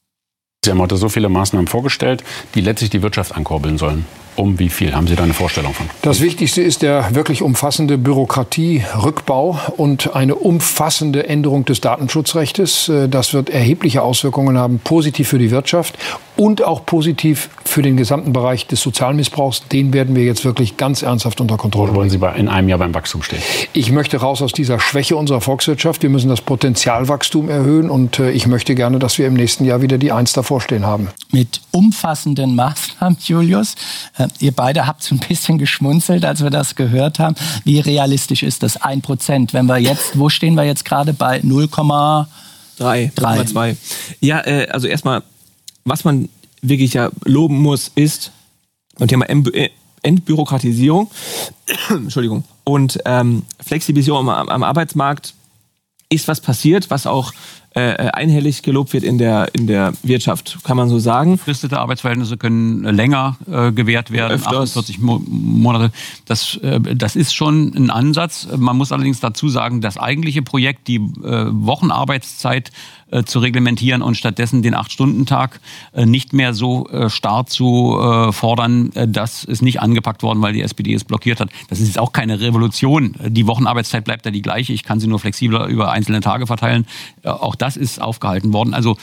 Sie haben heute so viele Maßnahmen vorgestellt, die letztlich die Wirtschaft ankurbeln sollen. Um wie viel? Haben Sie da eine Vorstellung von? Das Wichtigste ist der wirklich umfassende Bürokratierückbau und eine umfassende Änderung des Datenschutzrechts. Das wird erhebliche Auswirkungen haben, positiv für die Wirtschaft und auch positiv für den gesamten Bereich des Sozialmissbrauchs. Den werden wir jetzt wirklich ganz ernsthaft unter Kontrolle bringen. Wollen Sie in einem Jahr beim Wachstum stehen? Ich möchte raus aus dieser Schwäche unserer Volkswirtschaft. Wir müssen das Potenzialwachstum erhöhen und ich möchte gerne, dass wir im nächsten Jahr wieder die Eins davor stehen haben. Mit umfassenden Maßnahmen, Julius. Ihr beide habt so ein bisschen geschmunzelt, als wir das gehört haben. Wie realistisch ist das? Ein Prozent. Wenn wir jetzt, wo stehen wir jetzt gerade bei null Komma drei? null Komma zwei. Ja, äh, also erstmal, was man wirklich ja loben muss, ist beim Thema Entbürokratisierung Entschuldigung, und ähm, Flexibilisierung am, am Arbeitsmarkt ist was passiert, was auch äh, einhellig gelobt wird in der, in der Wirtschaft, kann man so sagen. Befristete Arbeitsverhältnisse können länger äh, gewährt werden, Öfters. achtundvierzig Mo- Monate. Das, äh, das ist schon ein Ansatz. Man muss allerdings dazu sagen, das eigentliche Projekt, die äh, Wochenarbeitszeit äh, zu reglementieren und stattdessen den acht-Stunden-Tag äh, nicht mehr so äh, starr zu äh, fordern, äh, das ist nicht angepackt worden, weil die S P D es blockiert hat. Das ist jetzt auch keine Revolution. Die Wochenarbeitszeit bleibt ja die gleiche. Ich kann sie nur flexibler über einzelne Tage verteilen. Äh, auch das ist aufgehalten worden. Also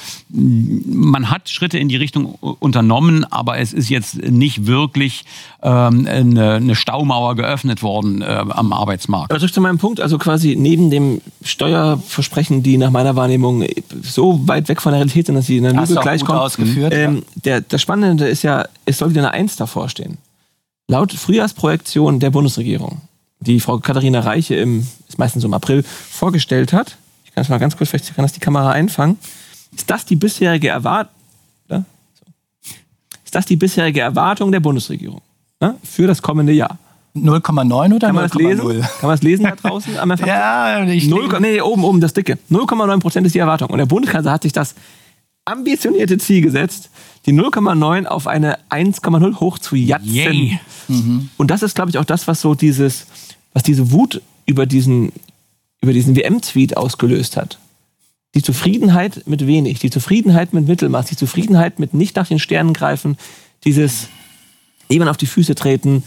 man hat Schritte in die Richtung unternommen, aber es ist jetzt nicht wirklich ähm, eine, eine Staumauer geöffnet worden äh, am Arbeitsmarkt. Aber zurück zu meinem Punkt, also quasi neben dem Steuerversprechen, die nach meiner Wahrnehmung so weit weg von der Realität sind, dass sie in der Lüge gleichkommen. Ausgeführt, ähm, ja. der, das Spannende ist ja, es soll wieder eine Eins davor stehen. Laut Frühjahrsprojektion der Bundesregierung, die Frau Katharina Reiche im, ist meistens im April, vorgestellt hat, ich kann es mal ganz kurz, vielleicht kann das die Kamera einfangen, ist das die bisherige Erwartung, ja? so. ist das die bisherige Erwartung der Bundesregierung, ja? für das kommende Jahr? null Komma neun oder Kann man das lesen? Kann man das lesen da draußen? Am ja, ich null, nee, oben, oben, das dicke. null Komma neun Prozent ist die Erwartung. Und der Bundeskanzler hat sich das ambitionierte Ziel gesetzt, die null Komma neun auf eine eins Komma null hoch zu jatzen. Mhm. Und das ist, glaube ich, auch das, was so dieses, was diese Wut über diesen, über diesen W M-Tweet ausgelöst hat. Die Zufriedenheit mit wenig, die Zufriedenheit mit Mittelmaß, die Zufriedenheit mit nicht nach den Sternen greifen, dieses jemand auf die Füße treten,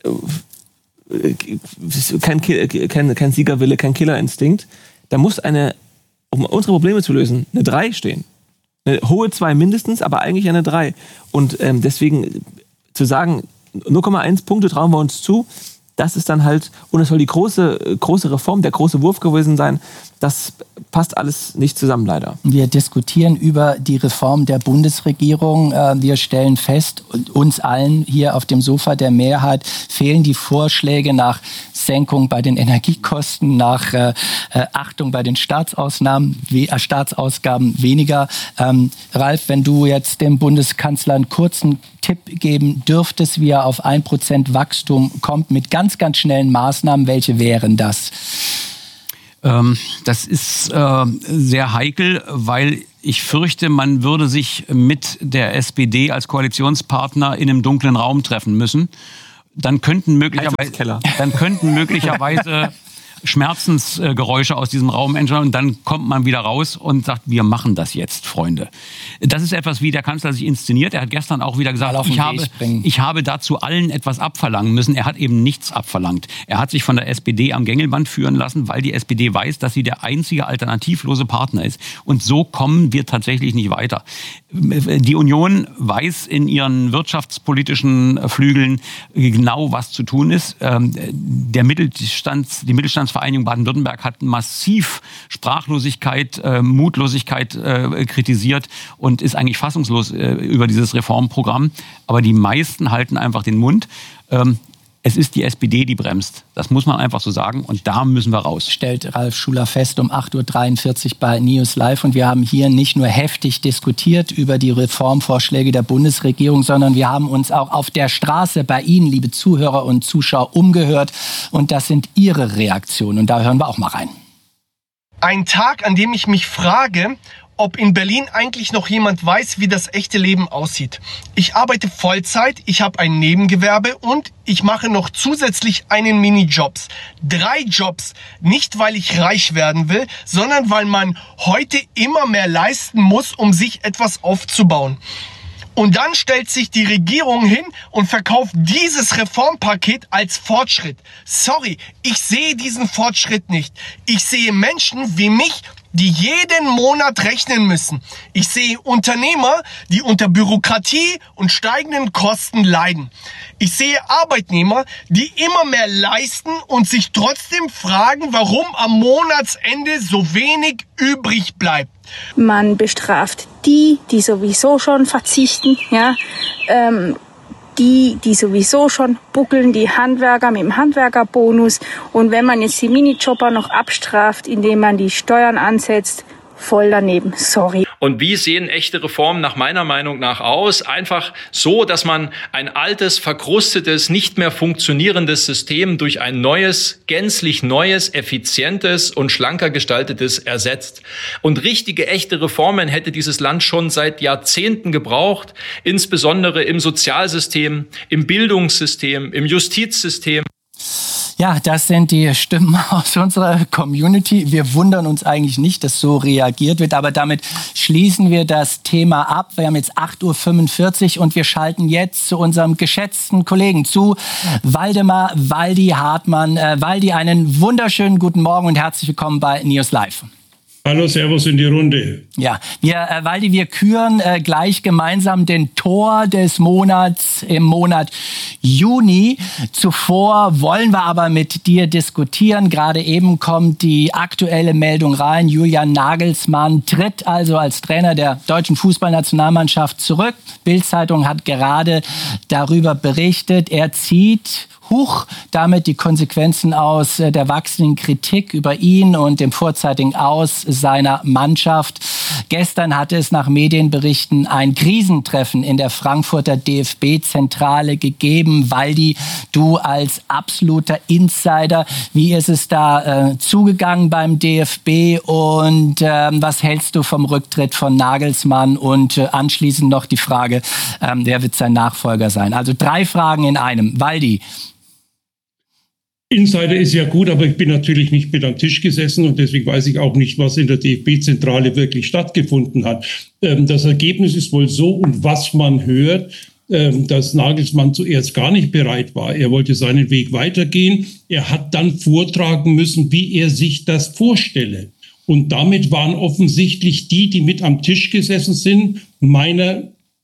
kein, kein, kein Siegerwille, kein Killerinstinkt. Da muss eine, um unsere Probleme zu lösen, eine drei stehen. Eine hohe zwei mindestens, aber eigentlich eine drei. Und ähm, deswegen zu sagen, null Komma eins Punkte trauen wir uns zu, das ist dann halt, und es soll die große, große Reform, der große Wurf gewesen sein, das passt alles nicht zusammen, leider. Wir diskutieren über die Reform der Bundesregierung. Wir stellen fest, uns allen hier auf dem Sofa der Mehrheit fehlen die Vorschläge nach Senkung bei den Energiekosten, nach äh, Achtung bei den Staatsausnahmen, we- äh, Staatsausgaben weniger. Ähm, Ralf, wenn du jetzt dem Bundeskanzler einen kurzen Tipp geben dürftest, wie er auf ein Prozent Wachstum kommt, mit ganz, ganz schnellen Maßnahmen, welche wären das? Das ist äh, sehr heikel, weil ich fürchte, man würde sich mit der S P D als Koalitionspartner in einem dunklen Raum treffen müssen. Dann könnten möglicherweise, dann könnten möglicherweise Schmerzensgeräusche aus diesem Raum entstehen und dann kommt man wieder raus und sagt, wir machen das jetzt, Freunde. Das ist etwas, wie der Kanzler sich inszeniert. Er hat gestern auch wieder gesagt, ich habe, ich habe dazu allen etwas abverlangen müssen. Er hat eben nichts abverlangt. Er hat sich von der S P D am Gängelband führen lassen, weil die S P D weiß, dass sie der einzige alternativlose Partner ist. Und so kommen wir tatsächlich nicht weiter. Die Union weiß in ihren wirtschaftspolitischen Flügeln genau, was zu tun ist. Der Mittelstands, die Mittelstandsvereinigung Baden-Württemberg hat massiv Sprachlosigkeit, äh, Mutlosigkeit äh, kritisiert und ist eigentlich fassungslos äh, über dieses Reformprogramm. Aber die meisten halten einfach den Mund. Ähm, Es ist die S P D, die bremst. Das muss man einfach so sagen. Und da müssen wir raus. Stellt Ralf Schuler fest um acht Uhr dreiundvierzig bei News Live. Und wir haben hier nicht nur heftig diskutiert über die Reformvorschläge der Bundesregierung, sondern wir haben uns auch auf der Straße bei Ihnen, liebe Zuhörer und Zuschauer, umgehört. Und das sind Ihre Reaktionen. Und da hören wir auch mal rein. Ein Tag, an dem ich mich frage, ob in Berlin eigentlich noch jemand weiß, wie das echte Leben aussieht. Ich arbeite Vollzeit, ich habe ein Nebengewerbe und ich mache noch zusätzlich einen Minijobs. Drei Jobs. Nicht, weil ich reich werden will, sondern weil man heute immer mehr leisten muss, um sich etwas aufzubauen. Und dann stellt sich die Regierung hin und verkauft dieses Reformpaket als Fortschritt. Sorry, ich sehe diesen Fortschritt nicht. Ich sehe Menschen wie mich, die jeden Monat rechnen müssen. Ich sehe Unternehmer, die unter Bürokratie und steigenden Kosten leiden. Ich sehe Arbeitnehmer, die immer mehr leisten und sich trotzdem fragen, warum am Monatsende so wenig übrig bleibt. Man bestraft die, die sowieso schon verzichten, ja, ähm, die, die sowieso schon buckeln, die Handwerker mit dem Handwerkerbonus. Und wenn man jetzt die Minijobber noch abstraft, indem man die Steuern ansetzt, voll daneben, sorry. Und wie sehen echte Reformen nach meiner Meinung nach aus? Einfach so, dass man ein altes, verkrustetes, nicht mehr funktionierendes System durch ein neues, gänzlich neues, effizientes und schlanker gestaltetes ersetzt. Und richtige, echte Reformen hätte dieses Land schon seit Jahrzehnten gebraucht, insbesondere im Sozialsystem, im Bildungssystem, im Justizsystem. Ja, das sind die Stimmen aus unserer Community. Wir wundern uns eigentlich nicht, dass so reagiert wird, aber damit schließen wir das Thema ab. Wir haben jetzt acht Uhr fünfundvierzig und wir schalten jetzt zu unserem geschätzten Kollegen zu, Waldemar Waldi Hartmann. Äh, Waldi, einen wunderschönen guten Morgen und herzlich willkommen bei News Live. Hallo, Servus in die Runde. Ja, wir, äh, Waldi, wir küren äh, gleich gemeinsam den Tor des Monats im Monat Juni. Zuvor wollen wir aber mit dir diskutieren. Gerade eben kommt die aktuelle Meldung rein. Julian Nagelsmann tritt also als Trainer der deutschen Fußballnationalmannschaft zurück. Bild-Zeitung hat gerade darüber berichtet. Er zieht Huch, damit die Konsequenzen aus der wachsenden Kritik über ihn und dem vorzeitigen Aus seiner Mannschaft. Gestern hatte es nach Medienberichten ein Krisentreffen in der Frankfurter D F B-Zentrale gegeben. Waldi, du als absoluter Insider, wie ist es da äh, zugegangen beim D F B und äh, was hältst du vom Rücktritt von Nagelsmann? Und äh, anschließend noch die Frage, äh, wer wird sein Nachfolger sein? Also drei Fragen in einem. Waldi. Insider ist ja gut, aber ich bin natürlich nicht mit am Tisch gesessen und deswegen weiß ich auch nicht, was in der D F B-Zentrale wirklich stattgefunden hat. Das Ergebnis ist wohl so, und was man hört, dass Nagelsmann zuerst gar nicht bereit war. Er wollte seinen Weg weitergehen. Er hat dann vortragen müssen, wie er sich das vorstelle. Und damit waren offensichtlich die, die mit am Tisch gesessen sind, meiner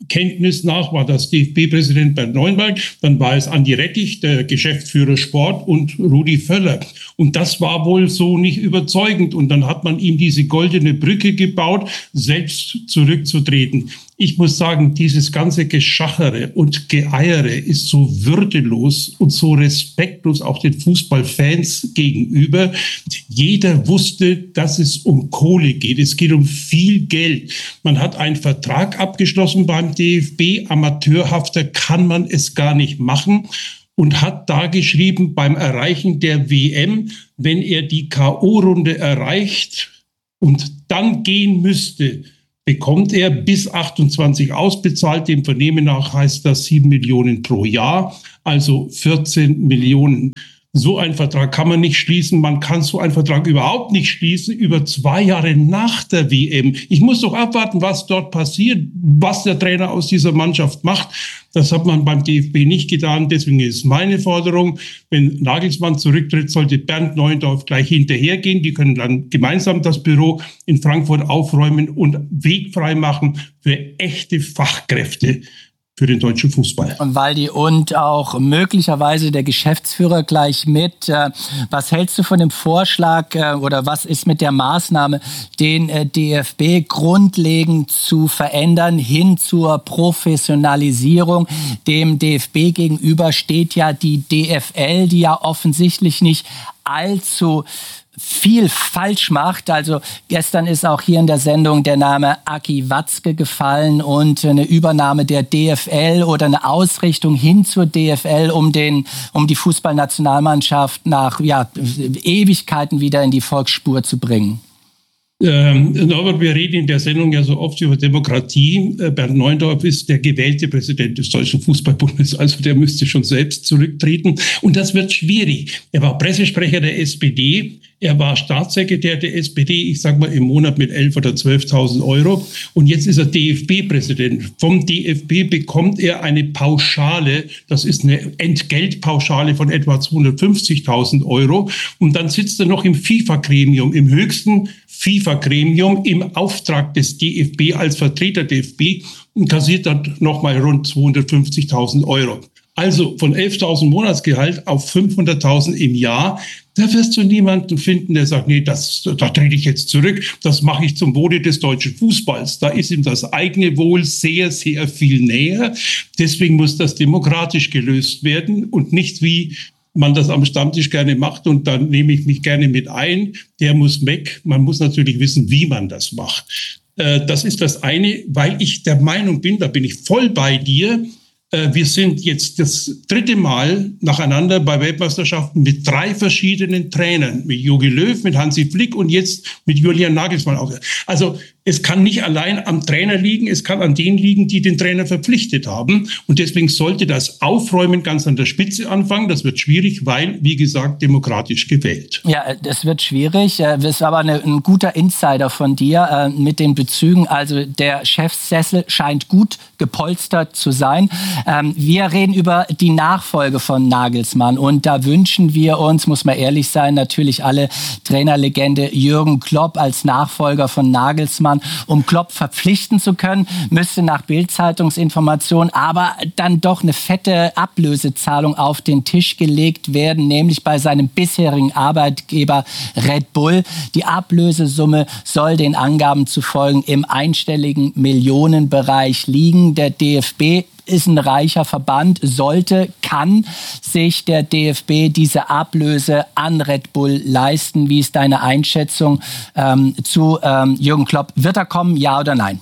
Kenntnis nach war das D F B-Präsident Bernd Neuenberg, dann war es Andi Rettich, der Geschäftsführer Sport, und Rudi Völler. Und das war wohl so nicht überzeugend. Und dann hat man ihm diese goldene Brücke gebaut, selbst zurückzutreten. Ich muss sagen, dieses ganze Geschachere und Geeiere ist so würdelos und so respektlos auch den Fußballfans gegenüber. Jeder wusste, dass es um Kohle geht. Es geht um viel Geld. Man hat einen Vertrag abgeschlossen beim D F B. Amateurhafter kann man es gar nicht machen. Und hat da geschrieben, beim Erreichen der W M, wenn er die K O-Runde erreicht und dann gehen müsste, bekommt er bis achtundzwanzig ausbezahlt. Dem Vernehmen nach heißt das sieben Millionen pro Jahr, also vierzehn Millionen. So einen Vertrag kann man nicht schließen. Man kann so einen Vertrag überhaupt nicht schließen über zwei Jahre nach der W M. Ich muss doch abwarten, was dort passiert, was der Trainer aus dieser Mannschaft macht. Das hat man beim D F B nicht getan. Deswegen ist meine Forderung, wenn Nagelsmann zurücktritt, sollte Bernd Neuendorf gleich hinterhergehen. Die können dann gemeinsam das Büro in Frankfurt aufräumen und Weg frei machen für echte Fachkräfte für den deutschen Fußball. Und Waldi, und auch möglicherweise der Geschäftsführer gleich mit. Was hältst du von dem Vorschlag oder was ist mit der Maßnahme, den D F B grundlegend zu verändern hin zur Professionalisierung? Dem D F B gegenüber steht ja die D F L, die ja offensichtlich nicht allzu viel falsch macht. Also gestern ist auch hier in der Sendung der Name Aki Watzke gefallen und eine Übernahme der D F L oder eine Ausrichtung hin zur D F L, um den, um die Fußballnationalmannschaft nach ja, Ewigkeiten wieder in die Volksspur zu bringen. Ähm, Norbert, wir reden in der Sendung ja so oft über Demokratie. Äh, Bernd Neuendorf ist der gewählte Präsident des Deutschen Fußballbundes, also der müsste schon selbst zurücktreten. Und das wird schwierig. Er war Pressesprecher der S P D, er war Staatssekretär der S P D, ich sag mal im Monat mit elf oder zwölftausend Euro. Und jetzt ist er D F B-Präsident. Vom D F B bekommt er eine Pauschale, das ist eine Entgeltpauschale von etwa zweihundertfünfzigtausend Euro. Und dann sitzt er noch im FIFA-Gremium, im höchsten FIFA-Gremium im Auftrag des D F B als Vertreter der D F B und kassiert dann nochmal rund zweihundertfünfzigtausend Euro. Also von elftausend Monatsgehalt auf fünfhunderttausend im Jahr. Da wirst du niemanden finden, der sagt, nee, das, da trete ich jetzt zurück. Das mache ich zum Wohle des deutschen Fußballs. Da ist ihm das eigene Wohl sehr, sehr viel näher. Deswegen muss das demokratisch gelöst werden und nicht wie man das am Stammtisch gerne macht und dann nehme ich mich gerne mit ein. Der muss weg. Man muss natürlich wissen, wie man das macht. Äh, das ist das eine, weil ich der Meinung bin, da bin ich voll bei dir. Äh, wir sind jetzt das dritte Mal nacheinander bei Weltmeisterschaften mit drei verschiedenen Trainern. Mit Jogi Löw, mit Hansi Flick und jetzt mit Julian Nagelsmann auch. Also es kann nicht allein am Trainer liegen, es kann an denen liegen, die den Trainer verpflichtet haben. Und deswegen sollte das Aufräumen ganz an der Spitze anfangen. Das wird schwierig, weil, wie gesagt, demokratisch gewählt. Ja, das wird schwierig. Das ist aber eine, ein guter Insider von dir äh, mit den Bezügen. Also der Chefsessel scheint gut gepolstert zu sein. Ähm, wir reden über die Nachfolge von Nagelsmann. Und da wünschen wir uns, muss man ehrlich sein, natürlich alle Trainerlegende Jürgen Klopp als Nachfolger von Nagelsmann. Um Klopp verpflichten zu können, müsste nach Bild-Zeitungsinformation aber dann doch eine fette Ablösezahlung auf den Tisch gelegt werden, nämlich bei seinem bisherigen Arbeitgeber Red Bull. Die Ablösesumme soll den Angaben zufolge im einstelligen Millionenbereich liegen. Der D F B ist ein reicher Verband, sollte, kann sich der D F B diese Ablöse an Red Bull leisten. Wie ist deine Einschätzung ähm, zu ähm, Jürgen Klopp? Wird er kommen, ja oder nein?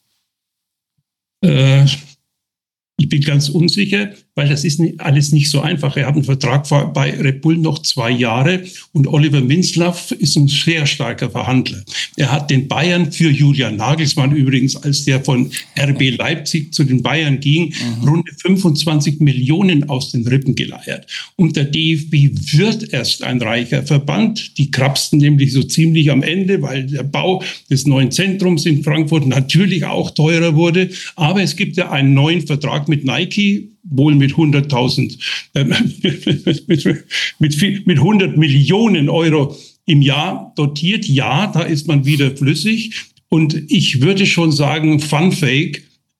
Äh, ich bin ganz unsicher, weil das ist alles nicht so einfach. Er hat einen Vertrag bei Red Bull noch zwei Jahre und Oliver Minzlaff ist ein sehr starker Verhandler. Er hat den Bayern für Julian Nagelsmann übrigens, als der von R B Leipzig zu den Bayern ging, mhm. rund fünfundzwanzig Millionen aus den Rippen geleiert. Und der D F B wird erst ein reicher Verband. Die krapsten nämlich so ziemlich am Ende, weil der Bau des neuen Zentrums in Frankfurt natürlich auch teurer wurde. Aber es gibt ja einen neuen Vertrag mit Nike, wohl mit hunderttausend, äh, mit, mit, mit hundert Millionen Euro im Jahr dotiert. Ja, da ist man wieder flüssig. Und ich würde schon sagen, Funfake,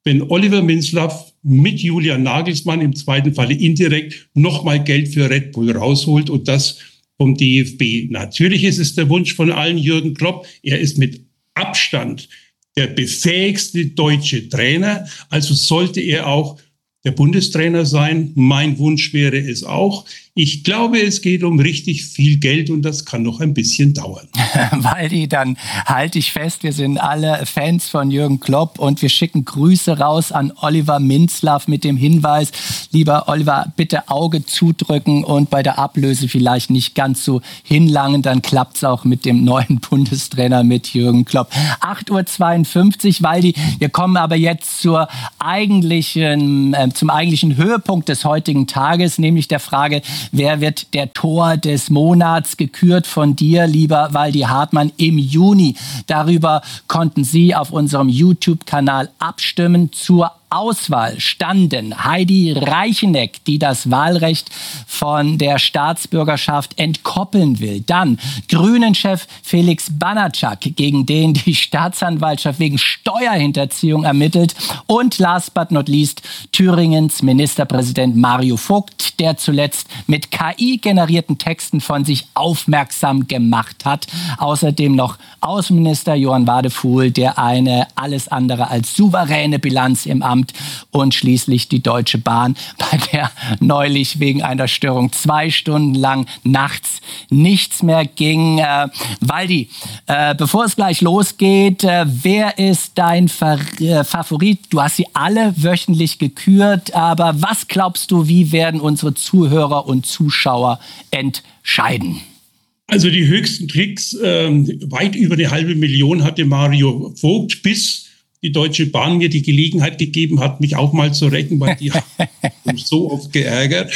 wenn Oliver Minzlaff mit Julian Nagelsmann im zweiten Falle indirekt nochmal Geld für Red Bull rausholt und das vom D F B. Natürlich ist es der Wunsch von allen Jürgen Klopp. Er ist mit Abstand der befähigste deutsche Trainer. Also sollte er auch der Bundestrainer sein. Mein Wunsch wäre es auch. Ich glaube, es geht um richtig viel Geld und das kann noch ein bisschen dauern. Waldi, dann halte ich fest, wir sind alle Fans von Jürgen Klopp und wir schicken Grüße raus an Oliver Minzlaff mit dem Hinweis, lieber Oliver, bitte Auge zudrücken und bei der Ablöse vielleicht nicht ganz so hinlangen, dann klappt es auch mit dem neuen Bundestrainer, mit Jürgen Klopp. acht Uhr zweiundfünfzig, Waldi, wir kommen aber jetzt zur eigentlichen, äh, zum eigentlichen Höhepunkt des heutigen Tages, nämlich der Frage, wer wird der Tor des Monats, gekürt von dir, lieber Waldi Hartmann, im Juni. Darüber konnten Sie auf unserem YouTube-Kanal abstimmen. Zur Auswahl standen Heidi Reicheneck, die das Wahlrecht von der Staatsbürgerschaft entkoppeln will. Dann Grünen-Chef Felix Banatschak, gegen den die Staatsanwaltschaft wegen Steuerhinterziehung ermittelt. Und last but not least Thüringens Ministerpräsident Mario Vogt, der zuletzt mit K I-generierten Texten von sich aufmerksam gemacht hat. Außerdem noch Außenminister Johann Wadefuhl, der eine alles andere als souveräne Bilanz im Amt und schließlich die Deutsche Bahn, bei der neulich wegen einer Störung zwei Stunden lang nachts nichts mehr ging. Äh, Waldi, äh, bevor es gleich losgeht, äh, wer ist dein Ver- äh, Favorit? Du hast sie alle wöchentlich gekürt, aber was glaubst du, wie werden unsere Zuhörer und Zuschauer entscheiden? Also die höchsten Klicks, äh, weit über eine halbe Million hatte Mario Vogt, bis die Deutsche Bahn mir die Gelegenheit gegeben hat, mich auch mal zu retten, weil die hat mich so oft geärgert.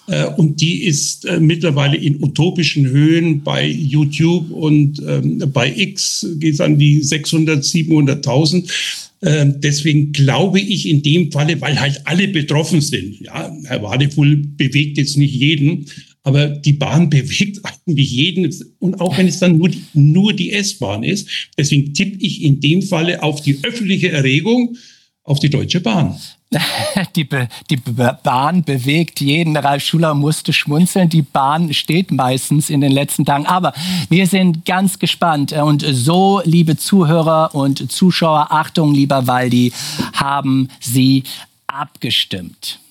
Und die ist mittlerweile in utopischen Höhen bei YouTube und bei X geht es an die sechshundert, siebenhunderttausend. Deswegen glaube ich in dem Falle, weil halt alle betroffen sind. Ja, Herr Wadefuhl bewegt jetzt nicht jeden, aber die Bahn bewegt eigentlich jeden. Und auch wenn es dann nur die, nur die S-Bahn ist. Deswegen tippe ich in dem Falle auf die öffentliche Erregung, auf die Deutsche Bahn. Die, Be- die Be- Bahn bewegt jeden. Ralf Schuler musste schmunzeln. Die Bahn steht meistens in den letzten Tagen. Aber wir sind ganz gespannt. Und so, liebe Zuhörer und Zuschauer, Achtung, lieber Waldi, haben Sie abgestimmt.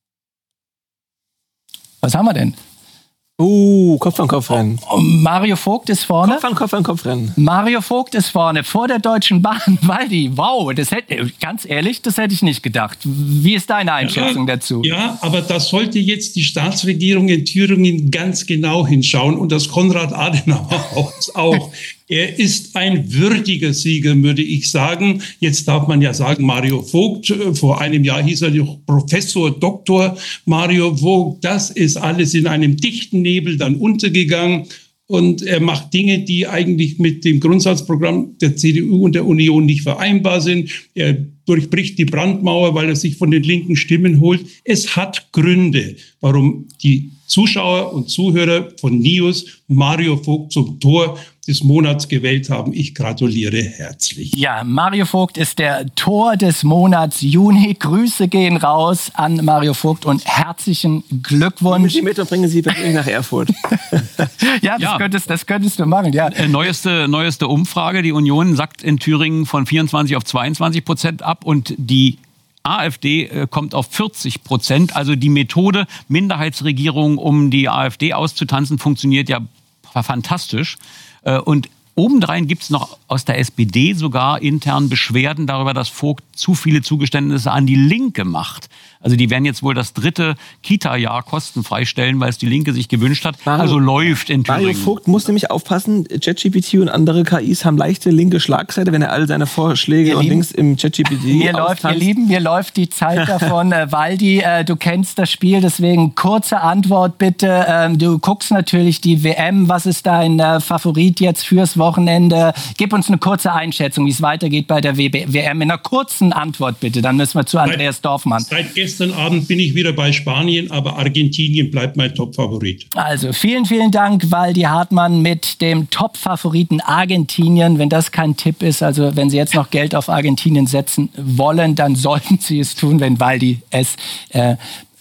Was haben wir denn? Uh, Kopf an Kopf rennen. Oh, Mario Vogt ist vorne. Kopf an Kopf an Kopf rennen. Mario Vogt ist vorne, vor der Deutschen Bahn. Waldi, wow, das hätte, ganz ehrlich, das hätte ich nicht gedacht. Wie ist deine Einschätzung ja, dazu? Ja, aber da sollte jetzt die Staatsregierung in Thüringen ganz genau hinschauen und das Konrad-Adenauer-Haus auch. Er ist ein würdiger Sieger, würde ich sagen. Jetzt darf man ja sagen, Mario Vogt, vor einem Jahr hieß er noch Professor Doktor Mario Vogt. Das ist alles in einem dichten Nebel dann untergegangen. Und er macht Dinge, die eigentlich mit dem Grundsatzprogramm der C D U und der Union nicht vereinbar sind. Er durchbricht die Brandmauer, weil er sich von den linken Stimmen holt. Es hat Gründe, warum die Zuschauer und Zuhörer von Nius Mario Vogt zum Tor des Monats gewählt haben. Ich gratuliere herzlich. Ja, Mario Vogt ist der Tor des Monats Juni. Grüße gehen raus an Mario Vogt und herzlichen Glückwunsch. Die mit und bringen Sie persönlich nach Erfurt. ja, das, ja. Könntest, das könntest du machen. Ja. Äh, neueste, neueste Umfrage, die Union sackt in Thüringen von vierundzwanzig auf zweiundzwanzig Prozent ab und die AfD äh, kommt auf vierzig Prozent. Also die Methode Minderheitsregierung, um die AfD auszutanzen, funktioniert ja fantastisch. Äh, und obendrein gibt es noch aus der S P D sogar intern Beschwerden darüber, dass Vogt zu viele Zugeständnisse an die Linke macht. Also die werden jetzt wohl das dritte Kita-Jahr kostenfrei stellen, weil es die Linke sich gewünscht hat. Mario, also läuft in Thüringen. Mario Vogt muss nämlich aufpassen, ChatGPT und andere K Is haben leichte linke Schlagseite, wenn er all seine Vorschläge ihr und Lieben, Links im ChatGPT mir läuft, ihr Lieben, mir läuft die Zeit davon. äh, Waldi, äh, du kennst das Spiel, deswegen kurze Antwort bitte. Ähm, du guckst natürlich die W M. Was ist dein äh, Favorit jetzt fürs Wochenende? Wochenende. Gib uns eine kurze Einschätzung, wie es weitergeht bei der W M. In einer kurzen Antwort bitte, dann müssen wir zu Andreas seit, Dorfmann. Seit gestern Abend bin ich wieder bei Spanien, aber Argentinien bleibt mein Top-Favorit. Also vielen, vielen Dank, Waldi Hartmann mit dem Top-Favoriten Argentinien. Wenn das kein Tipp ist, also wenn Sie jetzt noch Geld auf Argentinien setzen wollen, dann sollten Sie es tun, wenn Waldi es äh,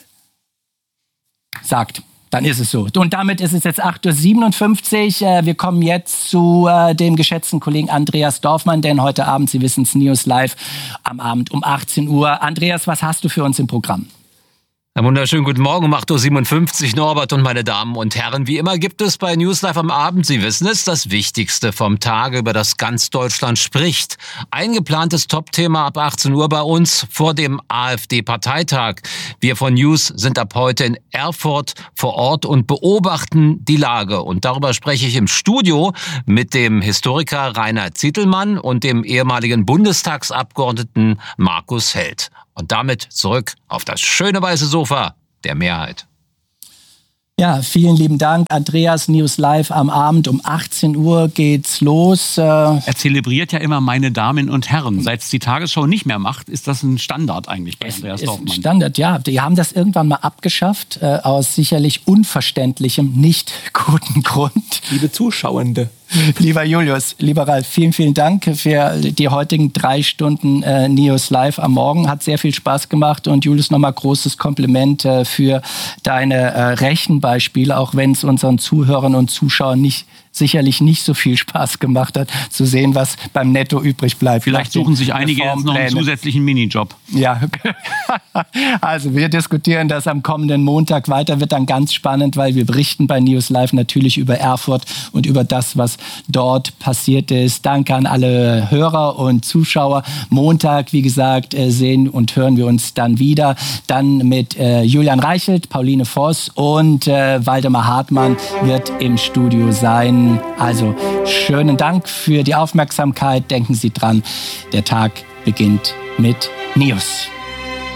sagt. Dann ist es so. Und damit ist es jetzt acht Uhr siebenundfünfzig. Wir kommen jetzt zu dem geschätzten Kollegen Andreas Dorfmann, denn heute Abend, Sie wissen es, News Live am Abend um achtzehn Uhr. Andreas, was hast du für uns im Programm? Einen wunderschönen guten Morgen um acht Uhr siebenundfünfzig, Norbert und meine Damen und Herren. Wie immer gibt es bei News Live am Abend, Sie wissen es, das Wichtigste vom Tage, über das ganz Deutschland spricht. Eingeplantes Top-Thema ab achtzehn Uhr bei uns vor dem AfD-Parteitag. Wir von News sind ab heute in Erfurt vor Ort und beobachten die Lage. Und darüber spreche ich im Studio mit dem Historiker Rainer Zietelmann und dem ehemaligen Bundestagsabgeordneten Markus Held. Und damit zurück auf das schöne weiße Sofa der Mehrheit. Ja, vielen lieben Dank. Andreas, News Live am Abend um achtzehn Uhr geht's los. Er zelebriert ja immer meine Damen und Herren. Seit es die Tagesschau nicht mehr macht, ist das ein Standard eigentlich bei es Andreas ist Dorfmann. Ein Standard, ja. Die haben das irgendwann mal abgeschafft, äh, aus sicherlich unverständlichem, nicht guten Grund. Liebe Zuschauende. Lieber Julius, lieber Ralf, vielen, vielen Dank für die heutigen drei Stunden äh, News Live am Morgen. Hat sehr viel Spaß gemacht. Und Julius, nochmal großes Kompliment äh, für deine äh, Rechenbeispiele, auch wenn es unseren Zuhörern und Zuschauern nicht sicherlich nicht so viel Spaß gemacht hat, zu sehen, was beim Netto übrig bleibt. Vielleicht suchen sich einige jetzt noch einen zusätzlichen Minijob. Ja, also wir diskutieren das am kommenden Montag weiter. Wird dann ganz spannend, weil wir berichten bei News Live natürlich über Erfurt und über das, was dort passiert ist. Danke an alle Hörer und Zuschauer. Montag, wie gesagt, sehen und hören wir uns dann wieder. Dann mit äh, Julian Reichelt, Pauline Voss und äh, Waldemar Hartmann wird im Studio sein. Also schönen Dank für die Aufmerksamkeit. Denken Sie dran, der Tag beginnt mit News.